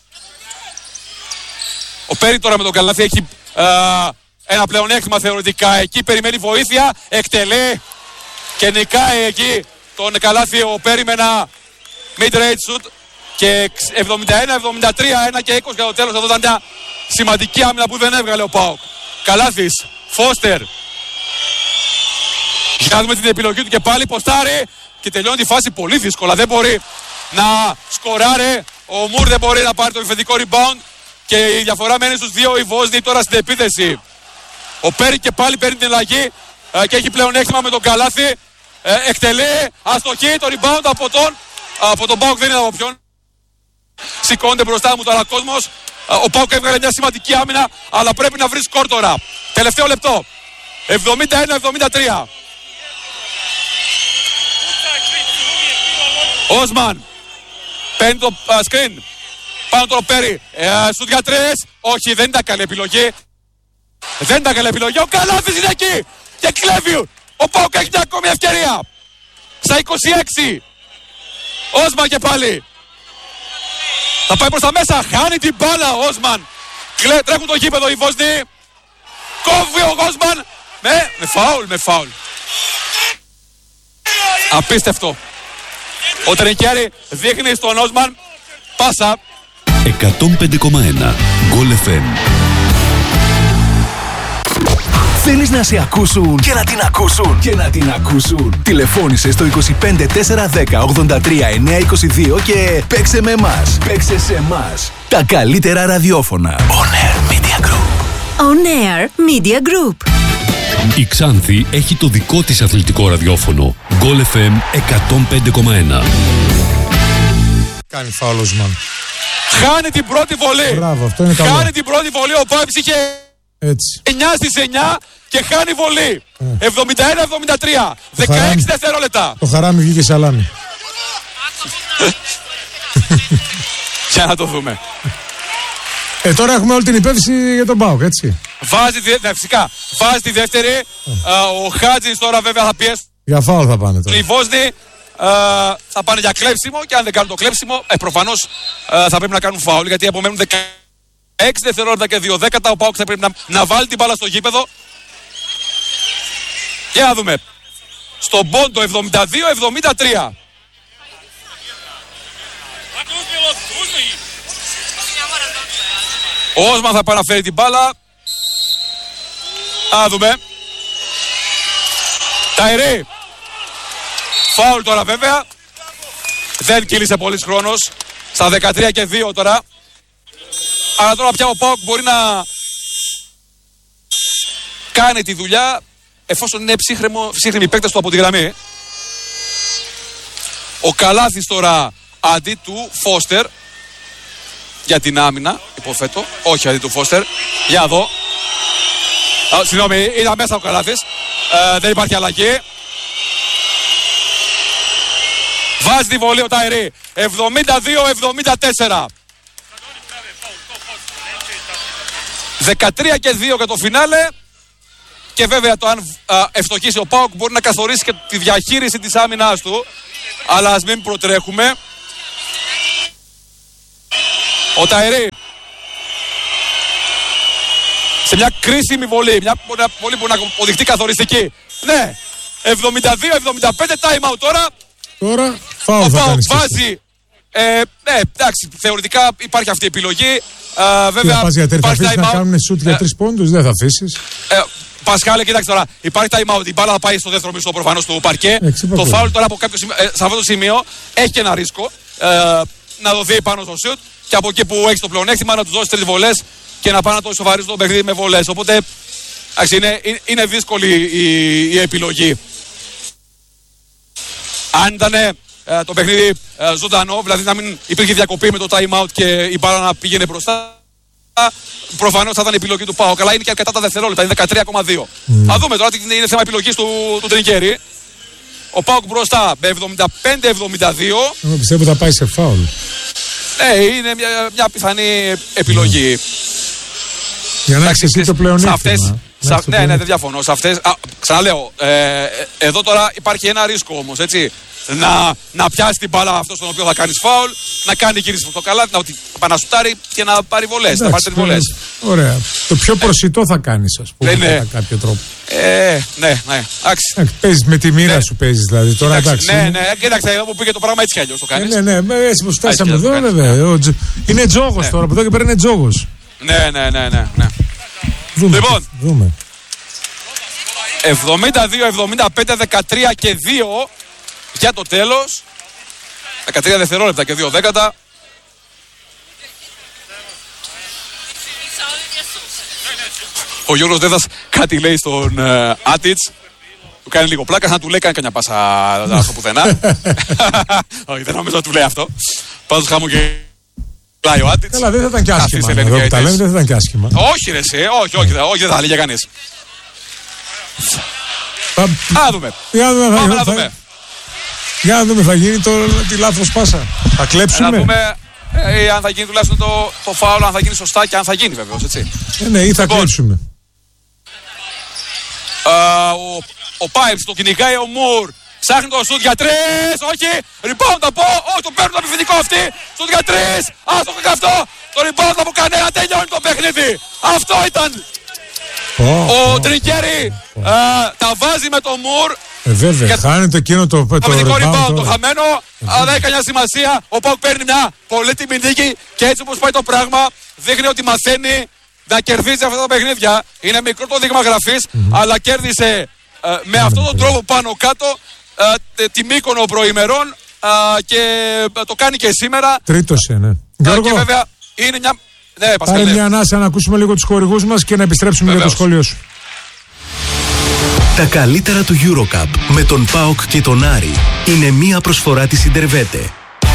Ο Πέρι τώρα με τον καλάθι έχει α, ένα πλεονέκτημα θεωρητικά. Εκεί περιμένει βοήθεια, εκτελεί και νικάει εκεί τον καλάθι ο Πέρι με ένα mid-range shoot. Και εβδομήντα ένα εβδομήντα τρία, ένα και είκοσι για το τέλος. Εδώ ήταν μια σημαντική άμυνα που δεν έβγαλε ο ΠΑΟΚ. Καλάθις, Φώστερ. Για να δούμε την επιλογή του και πάλι ποστάρει και τελειώνει τη φάση πολύ δύσκολα. Δεν μπορεί να σκοράρει. Ο Μουρ δεν μπορεί να πάρει το επιθετικό rebound και η διαφορά μένει στους δύο. Η Βόσνη τώρα στην επίθεση. Ο Πέρι και πάλι παίρνει την αλλαγή και έχει πλέον έκτημα με τον καλάθι. Εκτελεί, αστοχή, το rebound από τον, από τον ΠΑΟΚ δεν είναι από ποιον. Σηκώνεται μπροστά μου τώρα κόσμος. Ο ΠΑΟΚ έβγαλε μια σημαντική άμυνα, αλλά πρέπει να βρει σκορ τώρα. Τελευταίο λεπτό. εβδομήντα ένα εβδομήντα τρία. Όσμαν παίρνει το uh, screen πάνω το Πέρι ε, στους για τρεις. Όχι, δεν ήταν καλή επιλογή. Δεν ήταν καλή επιλογή. Ο Καλάθης είναι εκεί και κλέβει. Ο ΠΑΟΚ έχει μια ακόμη ευκαιρία. Στα είκοσι έξι. Όσμαν και πάλι θα πάει προς τα μέσα. Χάνει την μπάλα ο Όσμαν. Τρέχουν το γήπεδο οι Βόσνοι. Κόβει ο Όσμαν με, με φάουλ, με φάουλ. Απίστευτο. Ο Τρενκιάρη δείχνει στον Όσμαν πάσα. εκατόν πέντε κόμμα ένα Γκολ εφ εμ. Θέλεις να σε ακούσουν και να την ακούσουν και να την ακούσουν. Τηλεφώνησε στο είκοσι πέντε τέσσερα δέκα ογδόντα τρία εννιακόσια είκοσι δύο και παίξε με εμάς. Παίξε σε εμάς. Τα καλύτερα ραδιόφωνα. On Air Media Group. On Air Media Group. Η Ξάνθη έχει το δικό της αθλητικό ραδιόφωνο. Γκολ εφ εμ εκατόν πέντε κόμμα ένα. Κάνει φάουλ ο Όσμαν. Χάνει την πρώτη βολή. Μπράβο, αυτό είναι καλό. Χάνει την πρώτη βολή. Ο Πάπης είχε έτσι. εννιά στις εννιά και χάνει βολή. Ε. εβδομήντα ένα εβδομήντα τρία. δεκαέξι δευτερόλεπτα. Το χαράμι βγήκε σαλάμι. Για να το δούμε. Ε, τώρα έχουμε όλη την υπεύθυνση για τον ΠΑΟΚ, έτσι. Βάζει τη δεύτερη, φυσικά. Βάζει τη δεύτερη. Ε. Uh, ο Χάτζης τώρα βέβαια θα πιέσει. Για φάουλ θα πάνε τώρα. Οι Βόσνοι uh, θα πάνε για κλέψιμο και αν δεν κάνουν το κλέψιμο, ε, προφανώς uh, θα πρέπει να κάνουν φάουλ γιατί απομένουν δεκαέξι δευτερόλεπτα και δύο δέκατα. Ο ΠΑΟΚ θα πρέπει να, να βάλει την μπάλα στο γήπεδο. Για να δούμε. Στον πόντο εβδομήντα δύο εβδομήντα τρία. Ο Όσμαν θα παραφέρει την μπάλα. Α, δούμε. Ταερή. Φάουλ τώρα βέβαια. Δεν κύλησε πολύς χρόνος. Στα δεκατρία και δύο τώρα. Αλλά τώρα πια ο ΠΑΟΚ μπορεί να κάνει τη δουλειά εφόσον είναι ψύχρεμοι παίκτες του από τη γραμμή. Ο Καλάθης τώρα αντί του Φώστερ για την άμυνα, υποθέτω. Όχι αντί του Φώστερ. Για εδώ. Α, συγγνώμη, ήταν μέσα ο Καλάθης. Ε, δεν υπάρχει αλλαγή. Βάζει τη βολή ο Ταερή. εβδομήντα δύο εβδομήντα τέσσερα. δεκατρία και δύο για το φινάλε. Και βέβαια το αν α, ευστοχίσει ο ΠΑΟΚ μπορεί να καθορίσει και τη διαχείριση της άμυνάς του. Αλλά ας μην προτρέχουμε. Ο Ταερή σε μια κρίσιμη βολή, μια βολή που να αποδειχτεί καθοριστική. Ναι, εβδομήντα δύο εβδομήντα πέντε time out τώρα. Τώρα φάουλ ο θα Πάοκ κάνεις και εσύ. βάζει. Ε, ναι, εντάξει, θεωρητικά υπάρχει αυτή η επιλογή. Ε, βέβαια, Τι θα πας γιατί θα αφήσεις να out. κάνουν σουτ για Ε, τρεις πόντους, δεν θα αφήσεις. Ε, Πασχάλε, κοίταξε τώρα. Υπάρχει time out. Η μπάλα θα πάει στο δεύτερο μισό προφανώς του παρκέ. Το φάουλ τώρα από κάποιο σημείο, ε, σε αυτό το σημείο έχει και ένα ρίσκο ε, να δοθεί πάνω στο σουτ και από εκεί που έχει το πλεονέκτημα να του δώσει τρεις βολές και να πάει να το ισοβαρίσει το παιχνίδι με βολές. Οπότε εντάξει, είναι, είναι δύσκολη η, η επιλογή. Αν ήταν ε, το παιχνίδι ε, ζωντανό, δηλαδή να μην υπήρχε διακοπή με το time out και η μπάλα να πήγαινε μπροστά, προφανώς θα ήταν η επιλογή του ΠΑΟΚ. Αλλά είναι και αρκετά τα δευτερόλεπτα, είναι δεκατρία κόμμα δύο. Mm. Θα δούμε τώρα, είναι θέμα επιλογής του, του Τρινκέρι. Ο ΠΑΟΚ μπροστά με εβδομήντα πέντε εβδομήντα δύο. Εγώ πιστεύω θα πάει σε φάουλ. Ναι, είναι μια, μια πιθανή επιλογή. Για να έχεις εσύ το πλεονέκτημα. Αυτές, σα, ναι, ναι, δεν διαφωνώ. Σε αυτές, α, ξαναλέω, ε, εδώ τώρα υπάρχει ένα ρίσκο όμως, έτσι. Να, να πιάσει την μπάλα αυτό στον οποίο θα κάνει φάουλ, να κάνει γύριση στο καλάθι, να πανασουτάρει και να πάρει βολές. Να πάρει βολές. Ωραία. Το πιο προσιτό θα κάνεις, ας πούμε, ναι, κατά κάποιο τρόπο. Ε, ναι, ναι. Εντάξει. Παίζεις με τη μοίρα ναι. σου, παίζεις δηλαδή. Τώρα, εντάξει, ναι, ναι, κοίταξε, εδώ που πήγε το πράγμα έτσι κι αλλιώς το κάνεις. Ναι, ναι, ναι, έτσι που φτάσαμε εδώ, βέβαια. Είναι τζόγος τώρα, από εδώ και πέρα είναι τζόγος. Ναι, ναι, ναι, ναι. Δούμε. Λοιπόν, δούμε. εβδομήντα δύο εβδομήντα πέντε δεκατρία και δύο για το τέλος. δεκατρία δευτερόλεπτα και δύο δέκατα. Ο Γιώργος Δέδας κάτι λέει στον uh, Άτιτς. Του κάνει λίγο πλάκα, να του λέει κάνει καμιά πάσα στο πουθενά. Όχι, δεν νομίζω να του λέει αυτό. Πάντως χαμογελάει ο Άτιτς. Καλά, δεν θα ήταν κι άσχημα. Εδώ που τα λέμε δεν θα ήταν κι άσχημα. Όχι ρε εσύ, όχι, όχι, όχι, δεν θα λέει για κανείς. Α, δούμε. Πάμε να δούμε. Για να δούμε, θα γίνει το, τη λάθος πάσα. Θα κλέψουμε. Να δούμε ε, αν θα γίνει τουλάχιστον το, το φάουλ, αν θα γίνει σωστά και αν θα γίνει βεβαίως, έτσι. Ε, ναι, ή θα λοιπόν, κλέψουμε. Α, ο, ο Πάιψ το κυνηγάει ο Μουρ. Ψάχνει το σουτ για τρεις. Όχι. Rebound θα πω. Όχι, το παίρνουν το επιθετικό αυτή. Σουτ για τρεις. Άστοχο και αυτό. Το rebound από κανένα. Τελειώνει το παιχνίδι. Αυτό ήταν. Oh, ο oh, Τρικέρι oh, oh. τα βάζει με το Μουρ. Ε, βέβαια, και χάνεται εκείνο το, το, το rebound, rebound. Το χαμένο, ε, αλλά δεν έχει καμιά σημασία. Ο Πάουκ παίρνει μια πολύτιμη νίκη και έτσι όπως πάει το πράγμα, δείχνει ότι μαθαίνει να κερδίζει αυτά τα παιχνίδια. Είναι μικρό το δείγμα γραφής, mm-hmm. αλλά κέρδισε ε, με mm-hmm. αυτόν τον τρόπο πάνω κάτω ε, τη Μύκονο προημερών ε, και ε, το κάνει και σήμερα. Τρίτος είναι. Ε, και βέβαια είναι μια. Ναι, πάρε μια ανάσα να ακούσουμε λίγο τους χορηγούς μας και να επιστρέψουμε Βεβαίως. για το σχόλιο σου. Τα καλύτερα του EuroCup με τον ΠΑΟΚ και τον Άρη είναι μία προσφορά της Ιντερβέτε.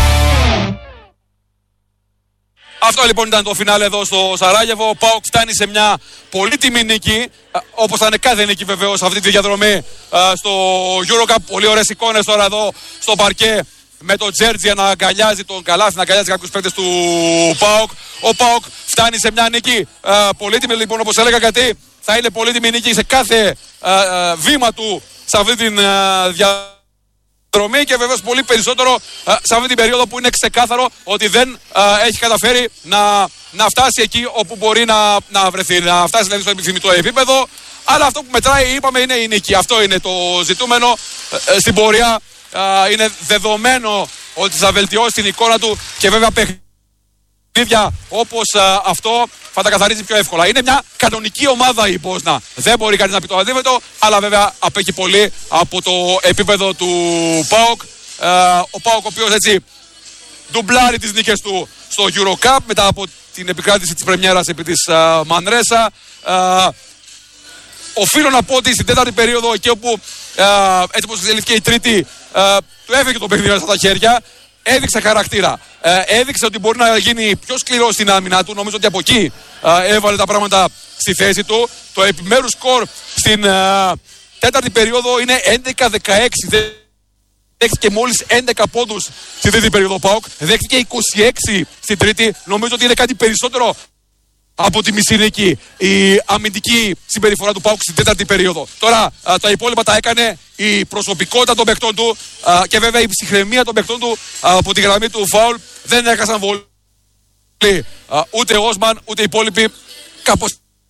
Αυτό λοιπόν ήταν το φινάλε εδώ στο Σαράγεβο. Ο ΠΑΟΚ φτάνει σε μια πολύτιμη νίκη, όπως θα είναι κάθε νίκη βεβαίως αυτή τη διαδρομή στο EuroCup. Πολύ ωραίες εικόνες τώρα εδώ στο παρκέ με τον Τζέρτζια να αγκαλιάζει τον Καλάθι, να αγκαλιάζει κάποιους παίκτες του ΠΑΟΚ. Ο ΠΑΟΚ φτάνει σε μια νίκη πολύτιμη λοιπόν, όπως έλεγα, γιατί θα είναι πολύτιμη νίκη σε κάθε α, α, βήμα του σε αυτή τη διαδρομή και βεβαίως πολύ περισσότερο α, σε αυτή την περίοδο που είναι ξεκάθαρο ότι δεν α, έχει καταφέρει να, να φτάσει εκεί όπου μπορεί να, να βρεθεί, να φτάσει δηλαδή στο επιθυμητό επίπεδο. Αλλά αυτό που μετράει, είπαμε, είναι η νίκη. Αυτό είναι το ζητούμενο ε, στην πορεία. Α, είναι δεδομένο ότι θα βελτιώσει την εικόνα του και βέβαια παιχνίδια όπως α, αυτό θα τα καθαρίζει πιο εύκολα. Είναι μια κανονική ομάδα η Μπόσνα. Δεν μπορεί κανείς να πει το αντίθετο, αλλά βέβαια απέχει πολύ από το επίπεδο του ΠΑΟΚ. Α, ο ΠΑΟΚ ο οποίος έτσι ντουμπλάρει τις νίκες του στο EuroCup μετά από την επικράτηση της πρεμιέρας επί της α, Μανρέσα. Α, οφείλω να πω ότι στην τέταρτη περίοδο, εκεί όπου α, έτσι όπως εξελίχθηκε η τρίτη, α, του έφεγε το παιχνίδι στα χέρια. Έδειξε χαρακτήρα. Ε, έδειξε ότι μπορεί να γίνει πιο σκληρό στην άμυνα του. Νομίζω ότι από εκεί ε, έβαλε τα πράγματα στη θέση του. Το επιμέρους σκορ στην ε, τέταρτη περίοδο είναι έντεκα δεκαέξι. Δέχτηκε μόλις έντεκα πόντους στην τρίτη περίοδο ΠΑΟΚ. Δέχτηκε είκοσι έξι στην τρίτη. Νομίζω ότι είναι κάτι περισσότερο από τη μισή νίκη η αμυντική συμπεριφορά του ΠΑΟΚ στην τέταρτη περίοδο. Τώρα α, τα υπόλοιπα τα έκανε η προσωπικότητα των παιχτών του α, και βέβαια η ψυχραιμία των παιχτών του α, από τη γραμμή του φάουλ. Δεν έχασαν βολή. Α, ούτε ο Όσμαν ούτε οι υπόλοιποι. Κάπως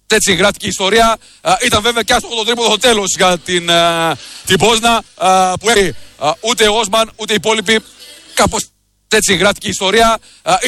Έτσι γράφτηκε η ιστορία. Α, ήταν βέβαια και άστοχο το τρίποδο στο τέλος για την, α, την Πόσνα α, που έχει α, ούτε ο Όσμαν ούτε οι υπόλοιποι. Κάπως έτσι γράφτηκε η ιστορία. Α,